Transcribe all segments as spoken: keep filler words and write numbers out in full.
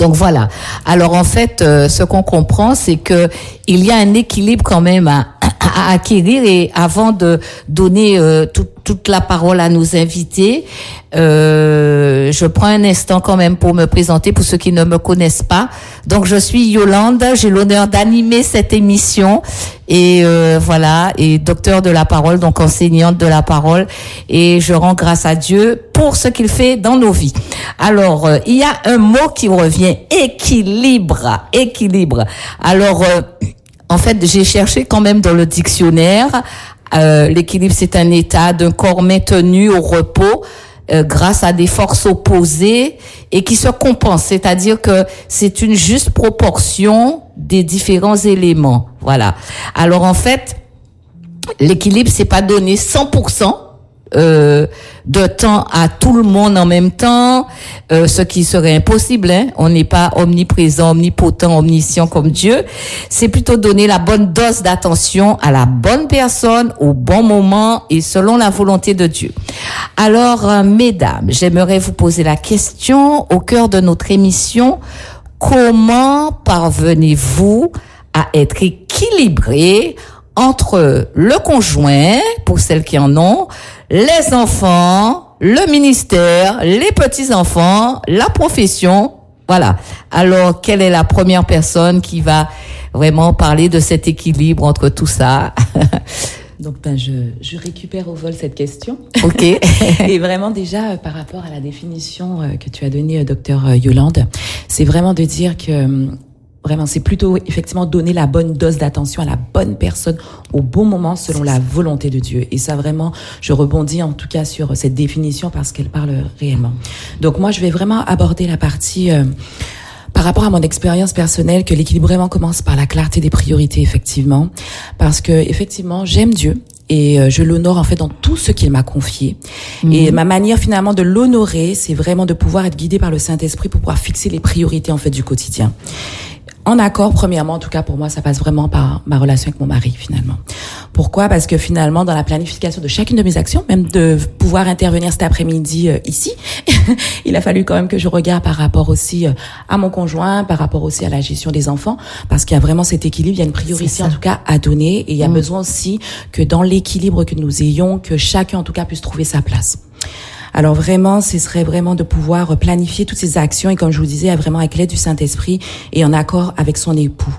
Donc voilà. Alors en fait, euh, ce qu'on comprend, c'est que il y a un équilibre quand même à, à acquérir. Et avant de donner euh, tout, toute la parole à nos invités, euh, je prends un instant quand même pour me présenter pour ceux qui ne me connaissent pas. Donc je suis Yolande, j'ai l'honneur d'animer cette émission et euh, voilà, et docteur de la parole, donc enseignante de la parole, et je rends grâce à Dieu pour ce qu'il fait dans nos vies. Alors euh, il y a un mot qui revient, équilibre, équilibre. Alors euh, en fait, j'ai cherché quand même dans le dictionnaire. Euh, l'équilibre, c'est un état d'un corps maintenu au repos euh, grâce à des forces opposées et qui se compensent. C'est-à-dire que c'est une juste proportion des différents éléments. Voilà. Alors en fait, l'équilibre, c'est pas donner cent pour cent euh, de temps à tout le monde en même temps, euh, ce qui serait impossible. Hein. On n'est pas omniprésent, omnipotent, omniscient comme Dieu. C'est plutôt donner la bonne dose d'attention à la bonne personne au bon moment et selon la volonté de Dieu. Alors, euh, mesdames, j'aimerais vous poser la question au cœur de notre émission. Comment parvenez-vous à être équilibré entre le conjoint, pour celles qui en ont, les enfants, le ministère, les petits-enfants, la profession, voilà. Alors, quelle est la première personne qui va vraiment parler de cet équilibre entre tout ça? Donc, ben, je, je récupère au vol cette question. OK. Et vraiment, déjà, euh, par rapport à la définition euh, que tu as donnée, euh, docteur euh, Yolande, c'est vraiment de dire que... Euh, Vraiment, c'est plutôt effectivement donner la bonne dose d'attention à la bonne personne au bon moment selon la volonté de Dieu. Et ça, vraiment, je rebondis en tout cas sur cette définition parce qu'elle parle réellement. Donc moi, je vais vraiment aborder la partie euh, par rapport à mon expérience personnelle, que l'équilibre vraiment commence par la clarté des priorités, effectivement. Parce que effectivement, j'aime Dieu. Et je l'honore en fait dans tout ce qu'il m'a confié. Mmh. Et ma manière finalement de l'honorer, c'est vraiment de pouvoir être guidé par le Saint-Esprit pour pouvoir fixer les priorités en fait du quotidien. En accord, premièrement, en tout cas pour moi, ça passe vraiment par ma relation avec mon mari finalement. Pourquoi ? Parce que finalement, dans la planification de chacune de mes actions, même de pouvoir intervenir cet après-midi euh, ici, il a fallu quand même que je regarde par rapport aussi euh, à mon conjoint, par rapport aussi à la gestion des enfants, parce qu'il y a vraiment cet équilibre, il y a une priorité en tout cas à donner, et il y a mmh. besoin aussi que dans l'équilibre que nous ayons, que chacun en tout cas puisse trouver sa place. Alors vraiment, ce serait vraiment de pouvoir planifier toutes ces actions et comme je vous disais, vraiment avec l'aide du Saint-Esprit et en accord avec son époux.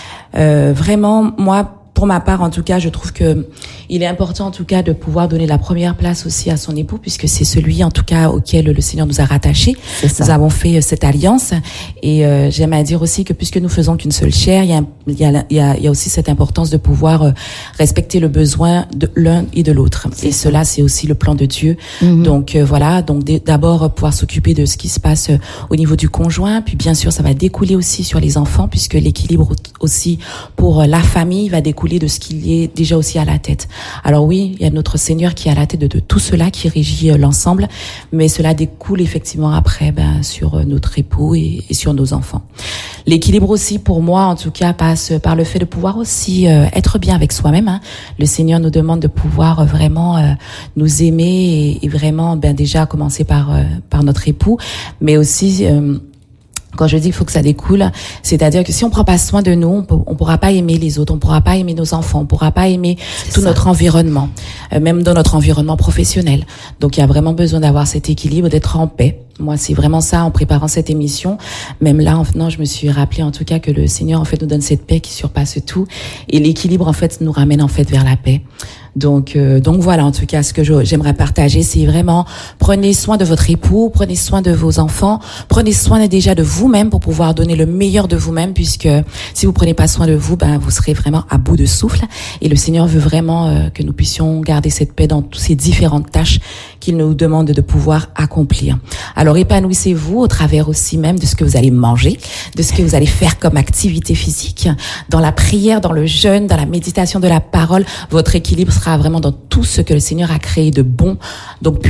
Euh, vraiment, moi, pour ma part, en tout cas, je trouve que il est important, en tout cas, de pouvoir donner la première place aussi à son époux, puisque c'est celui, en tout cas, auquel le Seigneur nous a rattachés. Nous avons fait euh, cette alliance, et euh, j'aime à dire aussi que puisque nous faisons qu'une seule chair, il y a, il y a, il y a, il y a aussi cette importance de pouvoir euh, respecter le besoin de l'un et de l'autre. Et ça. Cela, c'est aussi le plan de Dieu. Mm-hmm. Donc euh, voilà, donc d- d'abord pouvoir s'occuper de ce qui se passe euh, au niveau du conjoint, puis bien sûr, ça va découler aussi sur les enfants, puisque l'équilibre aussi pour euh, la famille va découler de ce qu'il y est déjà aussi à la tête. Alors oui, il y a notre Seigneur qui est à la tête de, de tout cela, qui régit euh, l'ensemble, mais cela découle effectivement après ben, sur euh, notre époux et, et sur nos enfants. L'équilibre aussi, pour moi, en tout cas, passe par le fait de pouvoir aussi euh, être bien avec soi-même. Hein. Le Seigneur nous demande de pouvoir euh, vraiment euh, nous aimer et, et vraiment ben, déjà commencer par, euh, par notre époux, mais aussi... Euh, Quand je dis qu'il faut que ça découle, c'est-à-dire que si on prend pas soin de nous, on, on pourra pas aimer les autres, on pourra pas aimer nos enfants, on pourra pas aimer c'est tout ça. Notre environnement, euh, même dans notre environnement professionnel. Donc il y a vraiment besoin d'avoir cet équilibre, d'être en paix. Moi, c'est vraiment ça en préparant cette émission. Même là, en venant, je me suis rappelé en tout cas que le Seigneur en fait nous donne cette paix qui surpasse tout, et l'équilibre en fait nous ramène en fait vers la paix. Donc, euh, donc voilà, en tout cas, ce que je, j'aimerais partager, c'est vraiment prenez soin de votre époux, prenez soin de vos enfants, prenez soin déjà de vous-même pour pouvoir donner le meilleur de vous-même, puisque si vous prenez pas soin de vous, ben vous serez vraiment à bout de souffle. Et le Seigneur veut vraiment euh, que nous puissions garder cette paix dans toutes ces différentes tâches qu'il nous demande de pouvoir accomplir. Alors épanouissez-vous au travers aussi même de ce que vous allez manger, de ce que vous allez faire comme activité physique, dans la prière, dans le jeûne, dans la méditation de la parole. Votre équilibre sera vraiment dans tout ce que le Seigneur a créé de bon. Donc puisons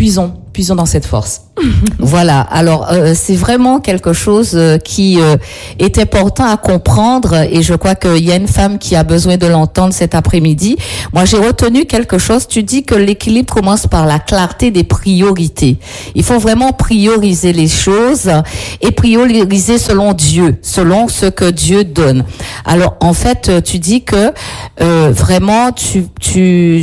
puisons dans cette force. Voilà. Alors, euh, c'est vraiment quelque chose euh, qui euh, est important à comprendre et je crois qu'il y a une femme qui a besoin de l'entendre cet après-midi. Moi, j'ai retenu quelque chose. Tu dis que l'équilibre commence par la clarté des priorités. Il faut vraiment prioriser les choses et prioriser selon Dieu, selon ce que Dieu donne. Alors, en fait, tu dis que euh, vraiment, tu tu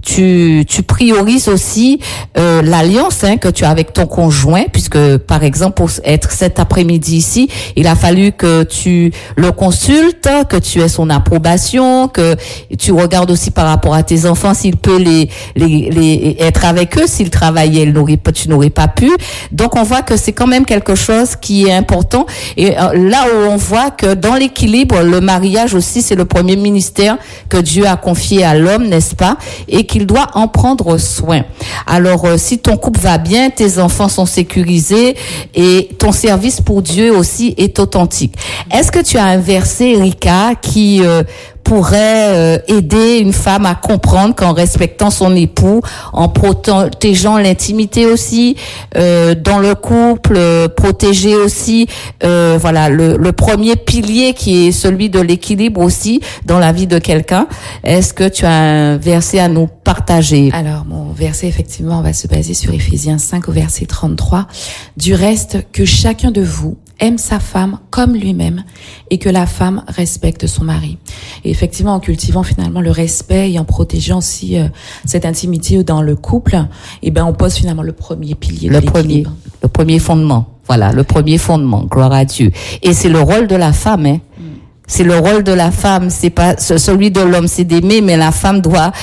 tu tu priorises aussi euh, l'alliance hein, que tu as avec ton conjoint, puisque par exemple pour être cet après-midi ici, il a fallu que tu le consultes, que tu aies son approbation, que tu regardes aussi par rapport à tes enfants s'il peut les les, les être avec eux. S'il travaillait, il n'aurait pas, tu n'aurais pas pu. Donc on voit que c'est quand même quelque chose qui est important. Et euh, là où on voit que dans l'équilibre, le mariage aussi c'est le premier ministère que Dieu a confié à l'homme, n'est-ce pas, et qu'il doit en prendre soin. Alors euh, si ton couple va bien, tes enfants sont sécurisés et ton service pour Dieu aussi est authentique. Est-ce que tu as un verset, Erika, qui euh, pourrait euh, aider une femme à comprendre qu'en respectant son époux, en protégeant l'intimité aussi euh, dans le couple, euh, protéger aussi euh, voilà le, le premier pilier qui est celui de l'équilibre aussi dans la vie de quelqu'un. Est-ce que tu as un verset à nous partager? Alors mon verset effectivement va se baser sur Éphésiens cinq au verset trente-trois. Du reste, que chacun de vous aime sa femme comme lui-même et que la femme respecte son mari. Et effectivement, en cultivant finalement le respect et en protégeant aussi euh, cette intimité dans le couple, eh ben on pose finalement le premier pilier de le premier, le premier fondement. Voilà, le premier fondement. Gloire à Dieu. Et c'est le rôle de la femme, hein. Mm. C'est le rôle de la femme, c'est pas celui de l'homme, c'est d'aimer, mais la femme doit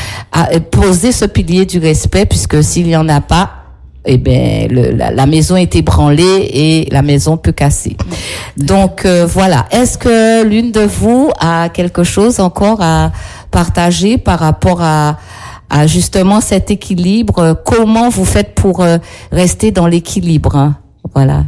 poser ce pilier du respect, puisque s'il y en a pas, eh ben le, la, la maison est ébranlée et la maison peut casser. Donc euh, voilà. Est-ce que l'une de vous a quelque chose encore à partager par rapport à, à justement cet équilibre? Comment vous faites pour euh, rester dans l'équilibre, hein? Voilà.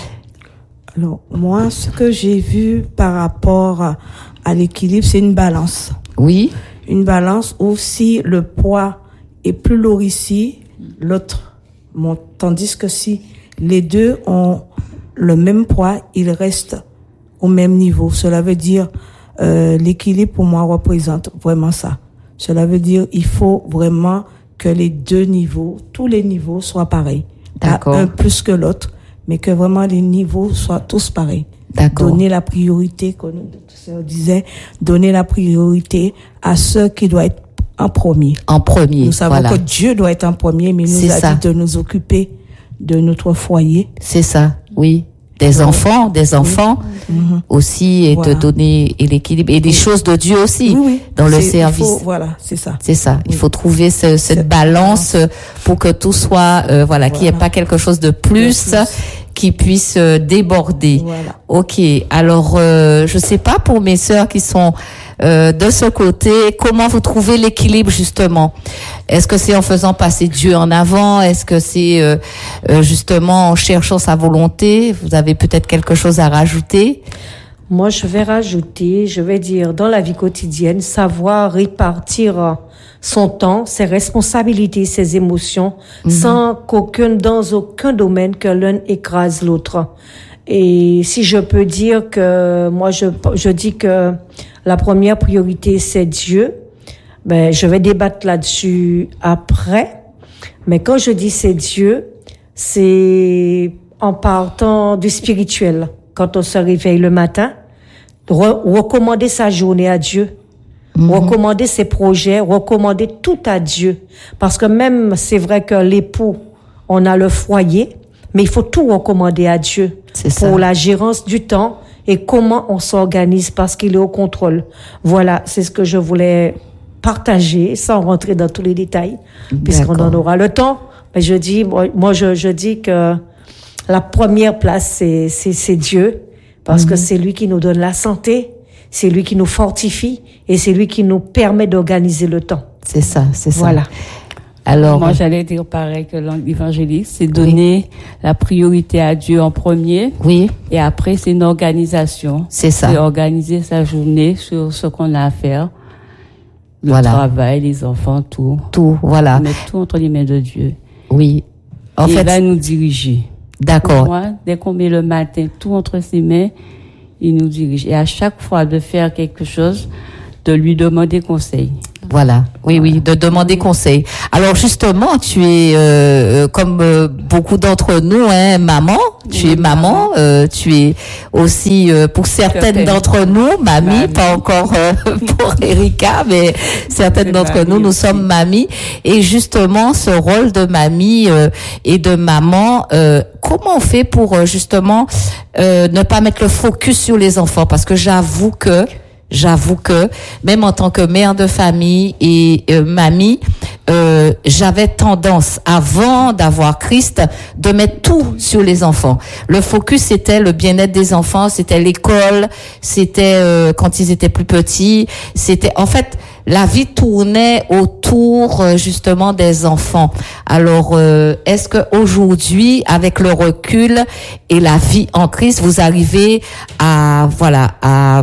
Alors moi, ce que j'ai vu par rapport à l'équilibre, c'est une balance. Oui. Une balance où si le poids est plus lourd ici, l'autre Bon, tandis que si les deux ont le même poids, ils restent au même niveau. Cela veut dire euh, l'équilibre pour moi représente vraiment ça. Cela veut dire il faut vraiment que les deux niveaux, tous les niveaux soient pareils. D'accord. Un plus que l'autre, mais que vraiment les niveaux soient tous pareils. D'accord. Donner la priorité, comme on disait, donner la priorité à ceux qui doivent être en premier. En premier. Nous savons voilà. que Dieu doit être en premier, mais il nous C'est a ça. dit de nous occuper de notre foyer. C'est ça, oui. Des Alors, enfants, des enfants oui. aussi, et Voilà. de donner et l'équilibre et des Oui. choses de Dieu aussi Oui, oui. dans le C'est- service. il faut- voilà, c'est ça. C'est ça. Oui. Il faut trouver ce, cette Cette balance balance. pour que tout soit, euh, voilà, qu'il n'y ait Voilà. pas quelque chose de plus, De plus. qui puisse euh, déborder. Voilà. Ok. Alors, euh, je sais pas pour mes sœurs qui sont euh, de ce côté, comment vous trouvez l'équilibre justement? Est-ce que c'est en faisant passer Dieu en avant? Est-ce que c'est euh, euh, justement en cherchant sa volonté? Vous avez peut-être quelque chose à rajouter? Moi, je vais rajouter, je vais dire, dans la vie quotidienne, savoir répartir son temps, ses responsabilités, ses émotions, mm-hmm. sans qu'aucun, dans aucun domaine, que l'un écrase l'autre. Et si je peux dire que, moi, je, je dis que la première priorité, c'est Dieu, ben, je vais débattre là-dessus après. Mais quand je dis c'est Dieu, c'est en partant du spirituel. Quand on se réveille le matin, re- recommander sa journée à Dieu, mmh. recommander ses projets, recommander tout à Dieu. Parce que même, c'est vrai que l'époux, on a le foyer, mais il faut tout recommander à Dieu C'est pour ça. la gérance du temps et comment on s'organise parce qu'il est au contrôle. Voilà, c'est ce que je voulais partager sans rentrer dans tous les détails, puisqu'on en aura le temps. Mais je dis, moi, je, je dis que la première place, c'est, c'est, c'est Dieu, parce mmh. que c'est lui qui nous donne la santé, c'est lui qui nous fortifie et c'est lui qui nous permet d'organiser le temps. C'est ça, c'est ça. Voilà. Alors, moi, j'allais dire pareil que l'évangéliste, c'est donner oui. la priorité à Dieu en premier. Oui. Et après, c'est une organisation. C'est ça. C'est organiser sa journée sur ce qu'on a à faire. Le voilà. travail, les enfants, tout. Tout, voilà. Mettre tout entre les mains de Dieu. Oui. En il fait, va nous diriger. D'accord. Pour moi, dès qu'on met le matin tout entre ses mains, il nous dirige. Et à chaque fois de faire quelque chose, de lui demander conseil. Voilà, oui, oui, de demander conseil. Alors justement, tu es euh, comme euh, beaucoup d'entre nous, hein, maman. Tu Oui, es maman. Euh, tu es aussi euh, pour certaines Certaines. d'entre nous, mamie, Mamie. pas encore euh, pour Erika, mais certaines C'est d'entre mamie nous, nous aussi. sommes mamie. Et justement, ce rôle de mamie euh, et de maman, euh, comment on fait pour euh, justement euh, ne pas mettre le focus sur les enfants? Parce que j'avoue que J'avoue que même en tant que mère de famille et euh, mamie, euh, j'avais tendance, avant d'avoir Christ, de mettre tout sur les enfants. Le focus, c'était le bien-être des enfants, c'était l'école, c'était euh, quand ils étaient plus petits, c'était en fait la vie tournait autour euh, justement des enfants. Alors, euh, est-ce que aujourd'hui, avec le recul et la vie en Christ, vous arrivez à voilà à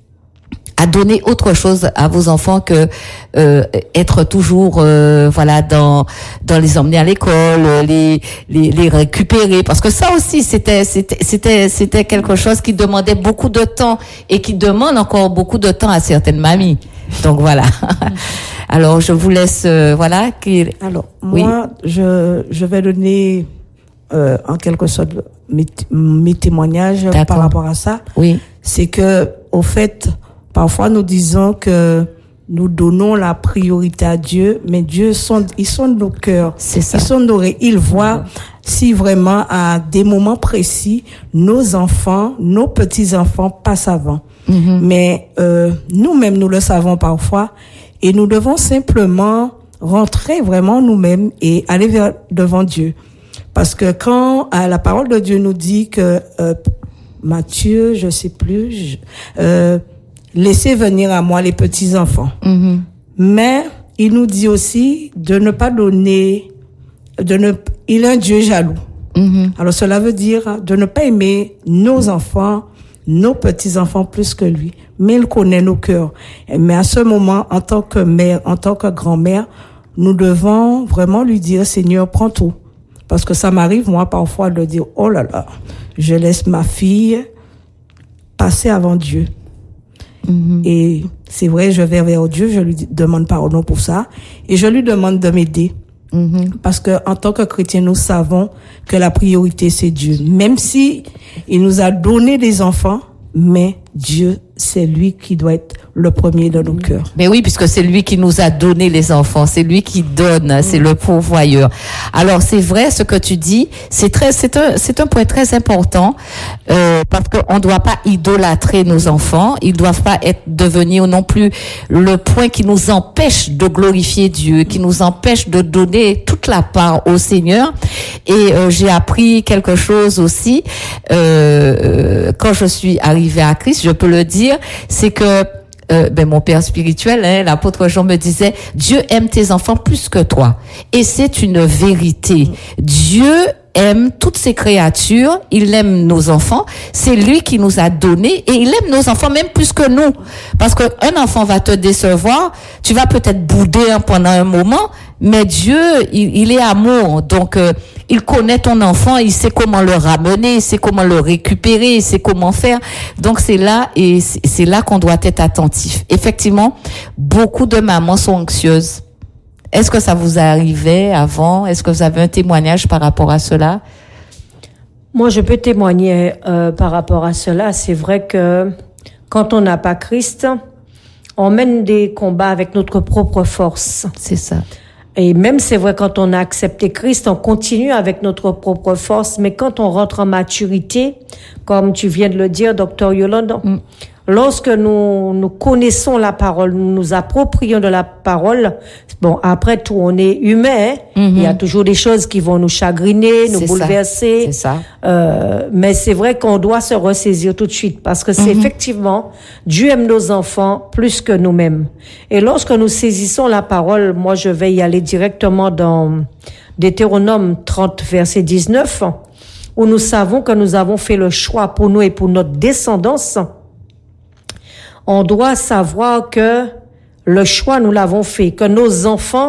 à donner autre chose à vos enfants que euh, être toujours euh, voilà dans dans les emmener à l'école, les les les récupérer, parce que ça aussi c'était c'était c'était c'était quelque chose qui demandait beaucoup de temps et qui demande encore beaucoup de temps à certaines mamies. Donc voilà. Alors je vous laisse euh, voilà qui Alors, Oui. moi, je, je vais donner euh, en quelque sorte mes, mes témoignages D'accord. par rapport à ça. oui. C'est que, au fait, parfois nous disons que nous donnons la priorité à Dieu, mais Dieu sonde, il sonde nos cœurs. C'est ça. Il sonde nos ré- il voit si vraiment à des moments précis, nos enfants, nos petits-enfants passent avant. Mhm. Mais euh, nous-mêmes, nous le savons parfois, et nous devons simplement rentrer vraiment nous-mêmes et aller vers, devant Dieu. Parce que quand euh, la parole de Dieu nous dit que euh, Matthieu, je sais plus, je- euh, laissez venir à moi les petits-enfants. Mhm. Mais il nous dit aussi de ne pas donner, de ne, il est un Dieu jaloux. Mhm. Alors cela veut dire de ne pas aimer nos enfants, nos petits-enfants plus que lui. Mais il connaît nos cœurs. Mais à ce moment, en tant que mère, en tant que grand-mère, nous devons vraiment lui dire, Seigneur, prends tout. Parce que ça m'arrive, moi, parfois, de dire, oh là là, je laisse ma fille passer avant Dieu. Mhm. Et c'est vrai, je vais vers Dieu, je lui dis- demande pardon pour ça. Et je lui demande de m'aider. Mhm. Parce que en tant que chrétiens, nous savons que la priorité c'est Dieu. Même si il nous a donné des enfants, mais Dieu, c'est lui qui doit être le premier dans nos cœurs. Mais oui, puisque c'est lui qui nous a donné les enfants, c'est lui qui donne, c'est le pourvoyeur. Alors c'est vrai ce que tu dis, c'est très, c'est un, c'est un point très important euh, parce qu'on ne doit pas idolâtrer nos enfants, ils doivent pas être devenir non plus le point qui nous empêche de glorifier Dieu, qui nous empêche de donner toute la part au Seigneur. Et euh, j'ai appris quelque chose aussi euh, euh, quand je suis arrivée à Christ, je peux le dire, c'est que Euh, ben mon père spirituel, hein, l'apôtre Jean me disait, Dieu aime tes enfants plus que toi. Et c'est une vérité. Dieu aime toutes ses créatures, il aime nos enfants, c'est lui qui nous a donné et il aime nos enfants même plus que nous. Parce que un enfant va te décevoir, tu vas peut-être bouder hein, pendant un moment, mais Dieu, il, il est amour. Donc, euh, il connaît ton enfant, il sait comment le ramener, il sait comment le récupérer, il sait comment faire. Donc, c'est là, et c'est c'est là qu'on doit être attentif. Effectivement, beaucoup de mamans sont anxieuses. Est-ce que ça vous arrivait avant? Est-ce que vous avez un témoignage par rapport à cela? Moi, je peux témoigner euh, par rapport à cela. C'est vrai que quand on n'a pas Christ, on mène des combats avec notre propre force. C'est ça. Et même c'est vrai, quand on a accepté Christ, on continue avec notre propre force. Mais quand on rentre en maturité, comme tu viens de le dire, docteur Yolande, mm. lorsque nous, nous connaissons la parole, nous nous approprions de la parole, bon, après tout, on est humain, hein? Mm-hmm. Il y a toujours des choses qui vont nous chagriner, nous c'est bouleverser. Ça. C'est ça. Euh, mais c'est vrai qu'on doit se ressaisir tout de suite parce que c'est mm-hmm. effectivement, Dieu aime nos enfants plus que nous-mêmes. Et lorsque nous saisissons la parole, moi je vais y aller directement dans Deutéronome trente, verset dix-neuf, où nous savons que nous avons fait le choix pour nous et pour notre descendance. On doit savoir que le choix, nous l'avons fait, que nos enfants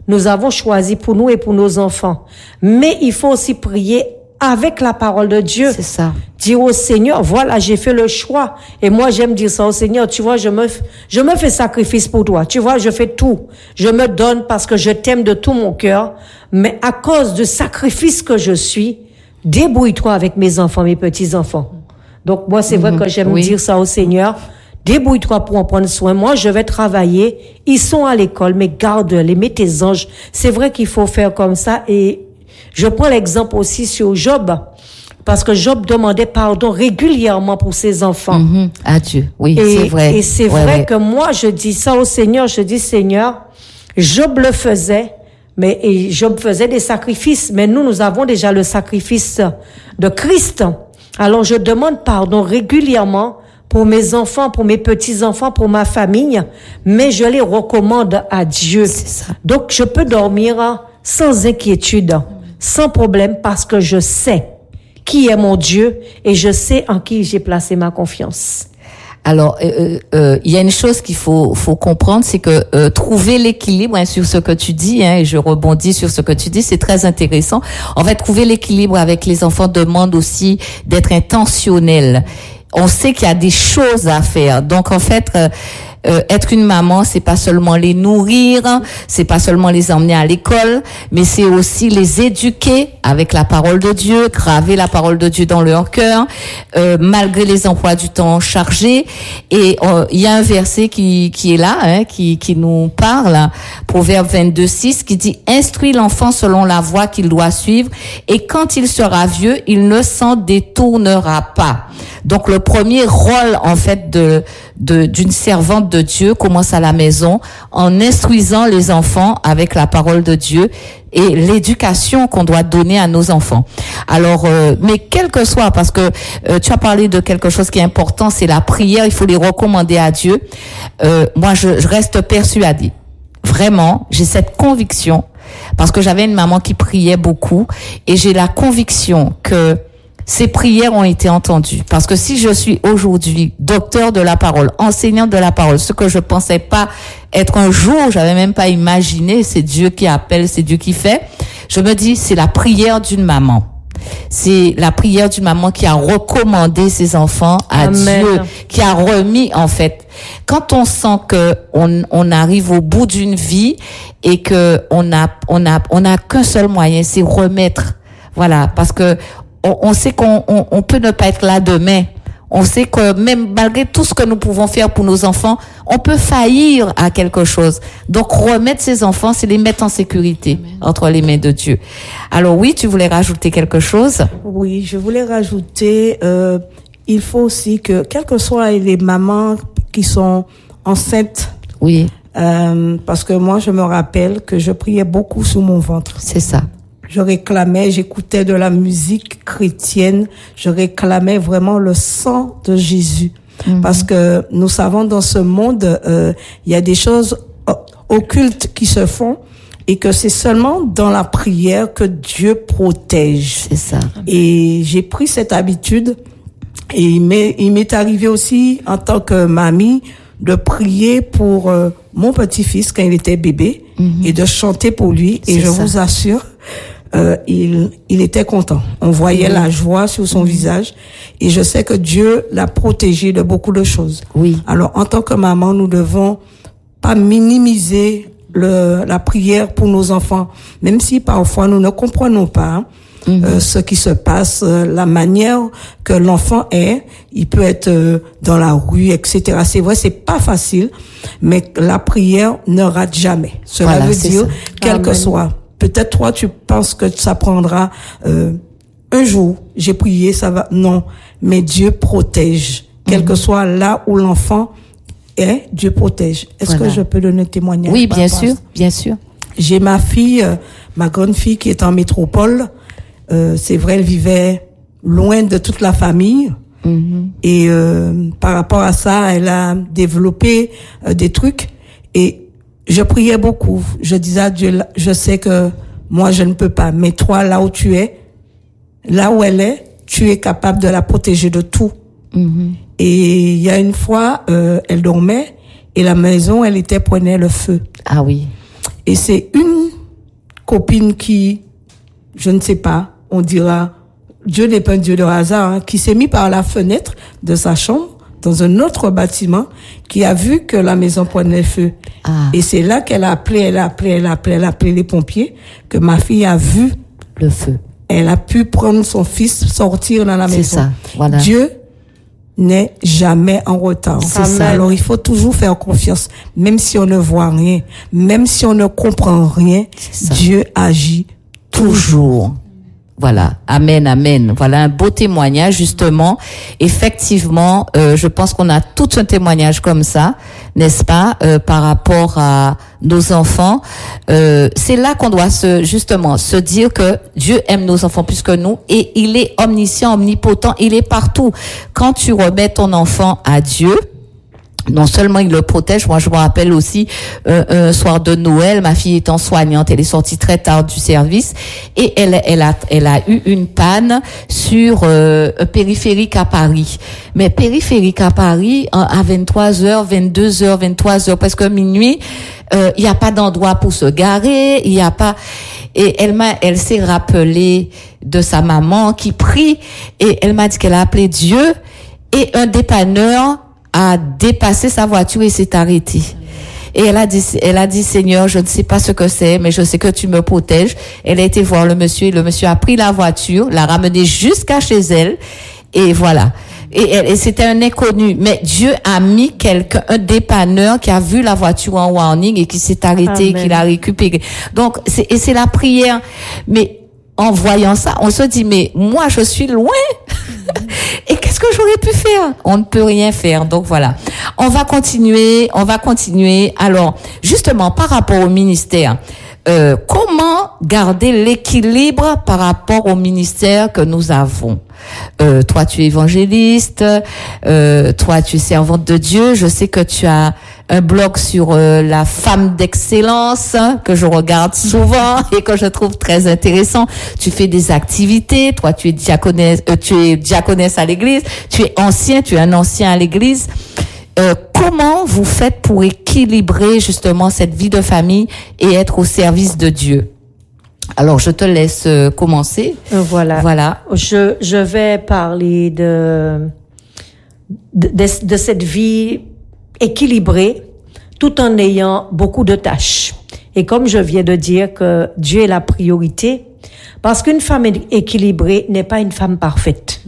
nous avons choisi pour nous et pour nos enfants. Mais il faut aussi prier avec la parole de Dieu. C'est ça. Dire au Seigneur, voilà, j'ai fait le choix. Et moi, j'aime dire ça au Seigneur. Tu vois, je me, je me fais sacrifice pour toi. Tu vois, je fais tout. Je me donne parce que je t'aime de tout mon cœur. Mais à cause du sacrifice que je suis, débrouille-toi avec mes enfants, mes petits-enfants. Donc, moi, c'est mmh, vrai que j'aime oui. dire ça au Seigneur. Débrouille-toi pour en prendre soin. Moi, je vais travailler. Ils sont à l'école, mais garde-les, mets tes anges. C'est vrai qu'il faut faire comme ça. Et je prends l'exemple aussi sur Job, parce que Job demandait pardon régulièrement pour ses enfants. Mmh, à Dieu, oui, et, c'est vrai. Et c'est ouais, vrai ouais. que moi, je dis ça au Seigneur, je dis Seigneur, Job le faisait, mais et Job faisait des sacrifices, mais nous, nous avons déjà le sacrifice de Christ. Alors, je demande pardon régulièrement pour mes enfants, pour mes petits-enfants, pour ma famille, mais je les recommande à Dieu. C'est ça. Donc, je peux dormir sans inquiétude, sans problème, parce que je sais qui est mon Dieu et je sais en qui j'ai placé ma confiance. Alors, euh, euh, il y a une chose qu'il faut faut comprendre, c'est que euh, trouver l'équilibre hein, sur ce que tu dis, hein, et je rebondis sur ce que tu dis, c'est très intéressant. En fait, trouver l'équilibre avec les enfants demande aussi d'être intentionnel. On sait qu'il y a des choses à faire. Donc, en fait, euh, euh, être une maman, c'est pas seulement les nourrir, c'est pas seulement les emmener à l'école, mais c'est aussi les éduquer avec la parole de Dieu, graver la parole de Dieu dans leur cœur, euh, malgré les emplois du temps chargés. Et euh, il y a un verset qui qui est là, hein, qui qui nous parle, Proverbe vingt-deux six, qui dit « Instruis l'enfant selon la voie qu'il doit suivre, et quand il sera vieux, il ne s'en détournera pas. » Donc le premier rôle en fait de de d'une servante de Dieu commence à la maison en instruisant les enfants avec la parole de Dieu et l'éducation qu'on doit donner à nos enfants. Alors euh, mais quel que soit, parce que euh, tu as parlé de quelque chose qui est important, c'est la prière, il faut les recommander à Dieu. Euh, moi je, je reste persuadée. Vraiment, j'ai cette conviction parce que j'avais une maman qui priait beaucoup et j'ai la conviction que ces prières ont été entendues. Parce que si je suis aujourd'hui docteur de la parole, enseignante de la parole, ce que je pensais pas être un jour, j'avais même pas imaginé, c'est Dieu qui appelle, c'est Dieu qui fait. Je me dis, c'est la prière d'une maman. C'est la prière d'une maman qui a recommandé ses enfants à Amen. Dieu, qui a remis, en fait. Quand on sent que on, on arrive au bout d'une vie et que on a, on a, on a qu'un seul moyen, c'est remettre. Voilà. Parce que on, on sait qu'on, on, on peut ne pas être là demain. On sait que même malgré tout ce que nous pouvons faire pour nos enfants, on peut faillir à quelque chose. Donc remettre ses enfants, c'est les mettre en sécurité Amen. Entre les mains de Dieu. Alors oui, tu voulais rajouter quelque chose? Oui, je voulais rajouter, euh, il faut aussi que, quelles que soient les mamans qui sont enceintes, oui, euh, parce que moi je me rappelle que je priais beaucoup sous mon ventre. C'est ça. Je réclamais, j'écoutais de la musique chrétienne, je réclamais vraiment le sang de Jésus. Mm-hmm. Parce que nous savons dans ce monde, euh, il y a des choses occultes qui se font et que c'est seulement dans la prière que Dieu protège. C'est ça. Et j'ai pris cette habitude et il m'est, il m'est arrivé aussi en tant que mamie de prier pour euh, mon petit-fils quand il était bébé mm-hmm. et de chanter pour lui. C'est et je ça. Vous assure, Euh, il, il était content. On voyait oui. la joie sur son oui. visage. Et je sais que Dieu l'a protégé de beaucoup de choses. Oui. Alors, en tant que maman, nous devons pas minimiser le, la prière pour nos enfants. Même si parfois nous ne comprenons pas hein, mm-hmm. euh, ce qui se passe, euh, la manière que l'enfant est. Il peut être euh, dans la rue, et cetera. C'est vrai, c'est pas facile. Mais la prière ne rate jamais. Cela voilà, veut dire, ça. quel Amen. Que soit peut-être toi, tu penses que ça prendra euh, un jour. J'ai prié, ça va. Non, mais Dieu protège. Mm-hmm. Quel que soit là où l'enfant est, Dieu protège. Est-ce voilà. que je peux donner un témoignage? Oui, bien sûr, bien sûr. J'ai ma fille, euh, ma grande fille qui est en métropole. Euh, c'est vrai, elle vivait loin de toute la famille. Mm-hmm. Et euh, par rapport à ça, elle a développé euh, des trucs. Et je priais beaucoup. Je disais à Dieu, je sais que moi, je ne peux pas. Mais toi, là où tu es, là où elle est, tu es capable de la protéger de tout. Mm-hmm. Et il y a une fois, euh, elle dormait et la maison, elle était prenait le feu. Ah oui. Et c'est une copine qui, je ne sais pas, on dira, Dieu n'est pas un Dieu de hasard, hein, qui s'est mis par la fenêtre de sa chambre dans un autre bâtiment, qui a vu que la maison prenait feu. Ah. Et c'est là qu'elle a appelé, elle a appelé, elle a appelé, elle a appelé les pompiers, que ma fille a vu le feu. Elle a pu prendre son fils, sortir dans la C'est maison. ça, voilà. Dieu n'est jamais en retard. C'est ça. Alors il faut toujours faire confiance, même si on ne voit rien, même si on ne comprend rien, Dieu agit toujours. Voilà, amen, amen. Voilà un beau témoignage justement. Effectivement, euh, je pense qu'on a tout un témoignage comme ça, n'est-ce pas, euh, par rapport à nos enfants. Euh, c'est là qu'on doit se justement se dire que Dieu aime nos enfants plus que nous et il est omniscient, omnipotent, il est partout. Quand tu remets ton enfant à Dieu, non seulement il le protège, moi je me rappelle aussi euh, un soir de Noël, ma fille étant soignante, elle est sortie très tard du service et elle elle a elle a eu une panne sur euh, un périphérique à Paris. Mais périphérique à Paris à vingt-trois heures, vingt-deux heures, vingt-trois heures, presque minuit, euh, il y a pas d'endroit pour se garer, il y a pas. Et elle m'a elle s'est rappelée de sa maman qui prie et elle m'a dit qu'elle a appelé Dieu et un dépanneur a dépassé sa voiture et s'est arrêté. Et elle a dit, elle a dit, Seigneur, je ne sais pas ce que c'est, mais je sais que tu me protèges. Elle a été voir le monsieur et le monsieur a pris la voiture, l'a ramenée jusqu'à chez elle. Et voilà. Et, elle, et c'était un inconnu. Mais Dieu a mis quelqu'un, un dépanneur qui a vu la voiture en warning et qui s'est arrêté, qui l'a récupéré. Donc, c'est, et c'est la prière. Mais, en voyant ça, on se dit, mais moi, je suis loin. Et qu'est-ce que j'aurais pu faire? On ne peut rien faire. Donc voilà. On va continuer, on va continuer. Alors, justement, par rapport au ministère, euh, comment garder l'équilibre par rapport au ministère que nous avons? Euh, toi, tu es évangéliste, euh, toi, tu es servante de Dieu. Je sais que tu as un blog sur euh, la femme d'excellence, hein, que je regarde souvent et que je trouve très intéressant. Tu fais des activités. Toi, tu es diaconesse, euh, tu es diaconesse à l'église. Tu es ancien, tu es un ancien à l'église. Euh, comment vous faites pour équilibrer justement cette vie de famille et être au service de Dieu? Alors, je te laisse euh, commencer. Voilà. Voilà. Je, je vais parler de, de, de, de cette vie équilibrée tout en ayant beaucoup de tâches. Et comme je viens de dire que Dieu est la priorité, parce qu'une femme équilibrée n'est pas une femme parfaite.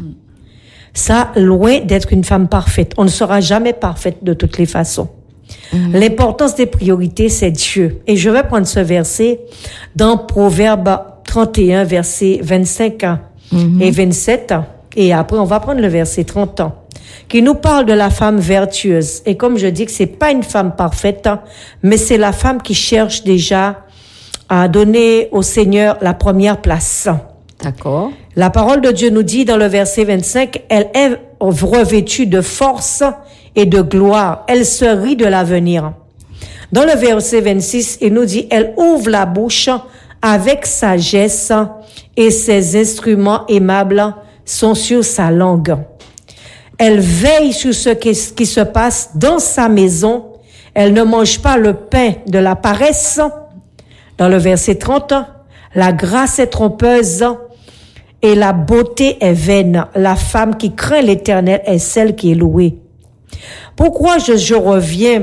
Ça, loin d'être une femme parfaite. On ne sera jamais parfaite de toutes les façons. Mmh. L'importance des priorités, c'est Dieu. Et je vais prendre ce verset dans Proverbe trente et un, versets vingt-cinq mmh. et vingt-sept. Et après, on va prendre le verset trente, qui nous parle de la femme vertueuse. Et comme je dis que c'est pas une femme parfaite, mais c'est la femme qui cherche déjà à donner au Seigneur la première place. D'accord. La parole de Dieu nous dit dans le verset vingt-cinq, elle est revêtue de force et de gloire. Elle se rit de l'avenir. Dans le verset vingt-six, il nous dit, elle ouvre la bouche avec sagesse et ses instruments aimables sont sur sa langue. Elle veille sur ce qui, qui se passe dans sa maison. Elle ne mange pas le pain de la paresse. Dans le verset trente, la grâce est trompeuse et la beauté est vaine. La femme qui craint l'Éternel est celle qui est louée. Pourquoi je, je reviens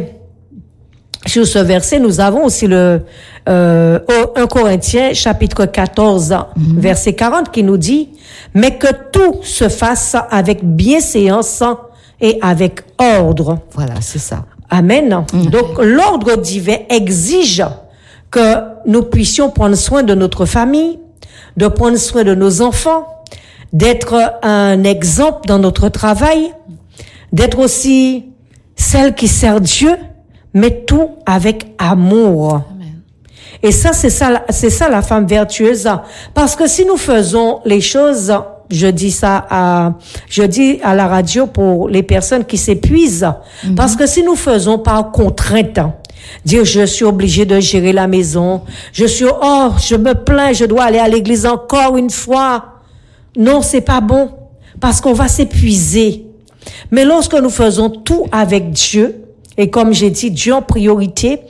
sur ce verset? Nous avons aussi le euh, un Corinthiens chapitre quatorze, mm-hmm. verset quarante qui nous dit « Mais que tout se fasse avec bienséance et avec ordre. » Voilà, c'est ça. Amen. Mm-hmm. Donc, l'ordre divin exige que nous puissions prendre soin de notre famille, de prendre soin de nos enfants, d'être un exemple dans notre travail, d'être aussi celle qui sert Dieu, mais tout avec amour. Amen. Et ça, c'est ça, c'est ça la femme vertueuse. Parce que si nous faisons les choses, je dis ça à, je dis à la radio pour les personnes qui s'épuisent, mm-hmm. parce que si nous faisons par contrainte, dire je suis obligé de gérer la maison, je suis, oh, je me plains, je dois aller à l'église encore une fois. Non, c'est pas bon. Parce qu'on va s'épuiser. Mais lorsque nous faisons tout avec Dieu, et comme j'ai dit, Dieu en priorité,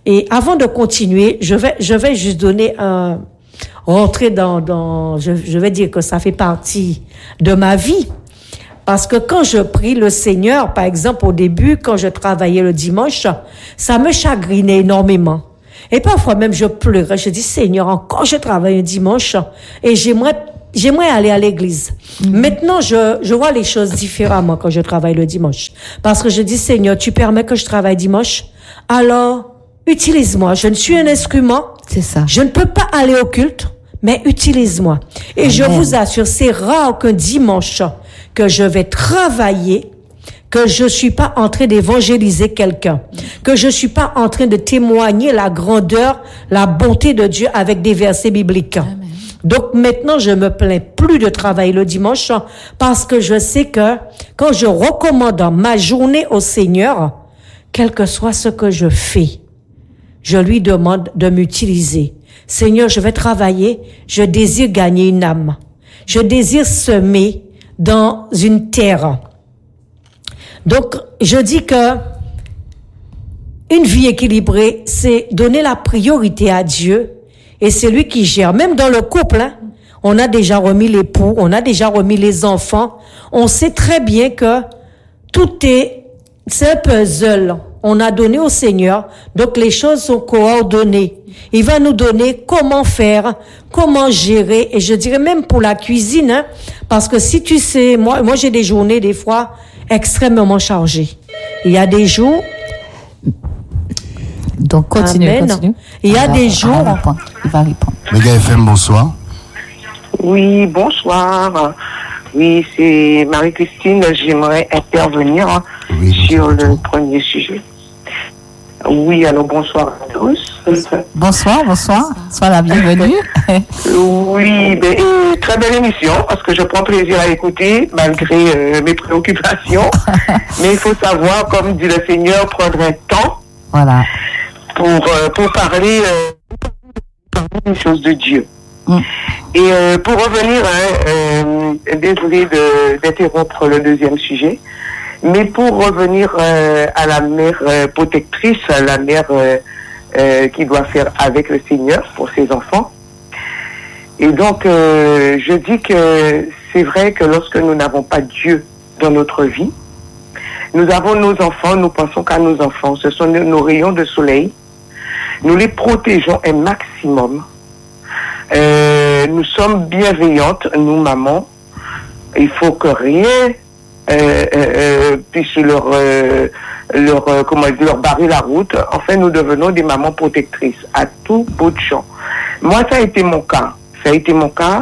Et avant de continuer, je vais, je vais juste donner un, rentrer dans, dans, je, je vais dire que ça fait partie de ma vie. Parce que quand je prie le Seigneur, par exemple, au début, quand je travaillais le dimanche, ça me chagrinait énormément. Et parfois même, je pleurais. Je dis, Seigneur, encore je travaille un dimanche et j'aimerais, j'aimerais aller à l'église. Mm-hmm. Maintenant, je, je vois les choses différemment quand je travaille le dimanche. Parce que je dis, Seigneur, tu permets que je travaille dimanche? Alors, utilise-moi. Je ne suis un instrument. C'est ça. Je ne peux pas aller au culte, mais utilise-moi. Et Amen. Je vous assure, c'est rare qu'un dimanche que je vais travailler, que je suis pas en train d'évangéliser quelqu'un, que je suis pas en train de témoigner la grandeur, la bonté de Dieu avec des versets bibliques. Amen. Donc maintenant, je me plains plus de travailler le dimanche parce que je sais que quand je recommande ma journée au Seigneur, quel que soit ce que je fais, je lui demande de m'utiliser. Seigneur, je vais travailler, je désire gagner une âme. Je désire semer dans une terre. Donc, je dis que une vie équilibrée, c'est donner la priorité à Dieu et c'est lui qui gère. Même dans le couple, hein, on a déjà remis l'époux, on a déjà remis les enfants. On sait très bien que tout est, c'est un puzzle. On a donné au Seigneur, donc les choses sont coordonnées. Il va nous donner comment faire, comment gérer, et je dirais même pour la cuisine, hein, parce que si tu sais, moi, moi j'ai des journées des fois extrêmement chargées. Il y a des jours. Donc continue, Amen. continue. Il y a il des va, jours. Il va répondre. Il va répondre. Méga F M, bonsoir. Oui, bonsoir. Oui, c'est Marie-Christine. J'aimerais intervenir hein, oui, sur le premier sujet. Oui, alors bonsoir à tous. Bonsoir, bonsoir. Sois la bienvenue. Oui, ben, euh, très belle émission parce que je prends plaisir à écouter malgré euh, mes préoccupations. Mais il faut savoir, comme dit le Seigneur, prendre un temps voilà. pour, euh, pour parler euh, des choses de Dieu. Mm. Et euh, pour revenir, hein, euh, désolé de, d'interrompre le deuxième sujet, mais pour revenir euh, à la mère euh, protectrice, à la mère euh, euh, qui doit faire avec le Seigneur pour ses enfants. Et donc, euh, je dis que c'est vrai que lorsque nous n'avons pas Dieu dans notre vie, nous avons nos enfants, nous pensons qu'à nos enfants, ce sont nos, nos rayons de soleil. Nous les protégeons un maximum. Euh, nous sommes bienveillantes, nous mamans. Il faut que rien euh, euh, puisse leur, euh, leur, euh, comment dire, leur barrer la route. Enfin, nous devenons des mamans protectrices à tout bout de champ. Moi, ça a été mon cas. Ça a été mon cas.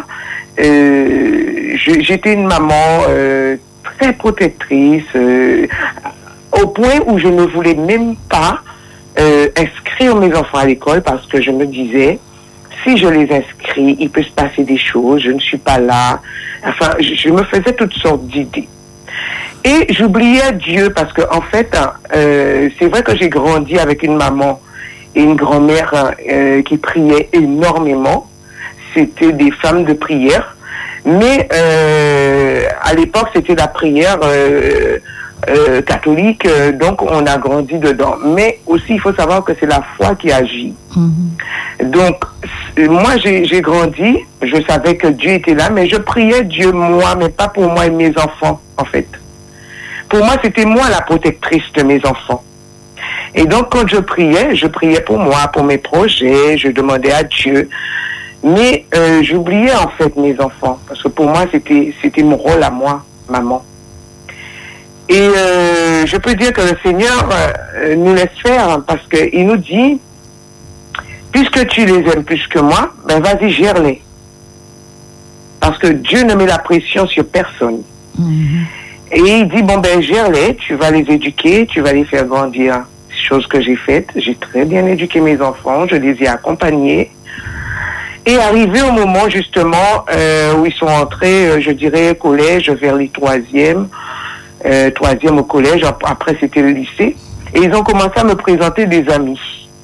Euh, j'étais une maman euh, très protectrice, euh, au point où je ne voulais même pas euh, inscrire mes enfants à l'école parce que je me disais, si je les inscris, il peut se passer des choses, je ne suis pas là. Enfin, je, je me faisais toutes sortes d'idées. Et j'oubliais Dieu parce que, en fait, euh, c'est vrai que j'ai grandi avec une maman et une grand-mère euh, qui priaient énormément. C'était des femmes de prière. Mais euh, à l'époque, c'était la prière euh, euh, catholique, euh, donc on a grandi dedans. Mais aussi, il faut savoir que c'est la foi qui agit. Mm-hmm. Donc, moi, j'ai, j'ai grandi, je savais que Dieu était là, mais je priais Dieu, moi, mais pas pour moi et mes enfants, en fait. Pour moi, c'était moi la protectrice de mes enfants. Et donc, quand je priais, je priais pour moi, pour mes projets, je demandais à Dieu. Mais euh, j'oubliais en fait mes enfants, parce que pour moi, c'était, c'était mon rôle à moi, maman. Et euh, je peux dire que le Seigneur euh, nous laisse faire, hein, parce qu'il nous dit, puisque tu les aimes plus que moi, ben vas-y, gère-les. Parce que Dieu ne met la pression sur personne. Mm-hmm. Et il dit, bon ben gère-les, tu vas les éduquer, tu vas les faire grandir. Chose que j'ai faite, j'ai très bien éduqué mes enfants, je les ai accompagnés. Et arrivé au moment justement euh, où ils sont entrés, euh, je dirais collège, vers les troisièmes, euh, troisième au collège, après c'était le lycée, et ils ont commencé à me présenter des amis.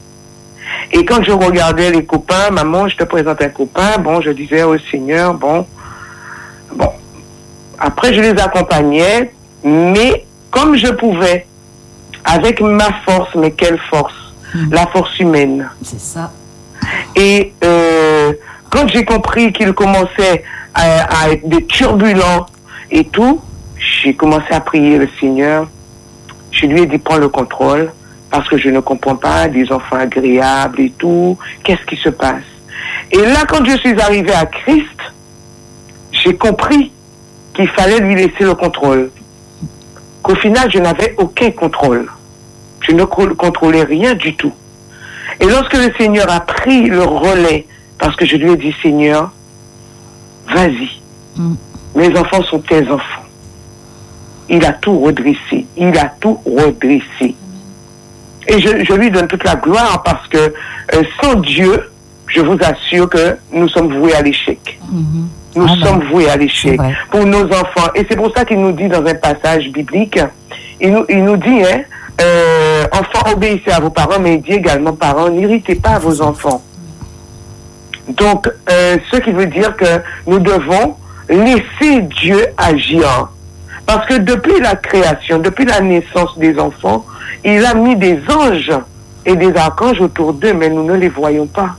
Et quand je regardais les copains, maman, je te présente un copain, bon, je disais au Seigneur, bon, bon. Après je les accompagnais, mais comme je pouvais, avec ma force, mais quelle force, mmh. la force humaine. C'est ça. Et euh, quand j'ai compris qu'il commençait à, à être des turbulents et tout, j'ai commencé à prier le Seigneur. Je lui ai dit, prends le contrôle, parce que je ne comprends pas, des enfants agréables et tout, qu'est-ce qui se passe? Et là, quand je suis arrivée à Christ, j'ai compris qu'il fallait lui laisser le contrôle. Qu'au final, je n'avais aucun contrôle. Je ne contrôlais rien du tout. Et lorsque le Seigneur a pris le relais, parce que je lui ai dit, Seigneur, vas-y, mm. mes enfants sont tes enfants. Il a tout redressé. Il a tout redressé. Et je, je lui donne toute la gloire parce que euh, sans Dieu, je vous assure que nous sommes voués à l'échec. Mm-hmm. Nous ah sommes ben, voués à l'échec pour nos enfants. Et c'est pour ça qu'il nous dit dans un passage biblique, il nous, il nous dit, hein, euh, enfants, obéissez à vos parents, mais il dit également, parents, n'irritez pas vos enfants. Donc, euh, ce qui veut dire que nous devons laisser Dieu agir. Parce que depuis la création, depuis la naissance des enfants, il a mis des anges et des archanges autour d'eux, mais nous ne les voyons pas.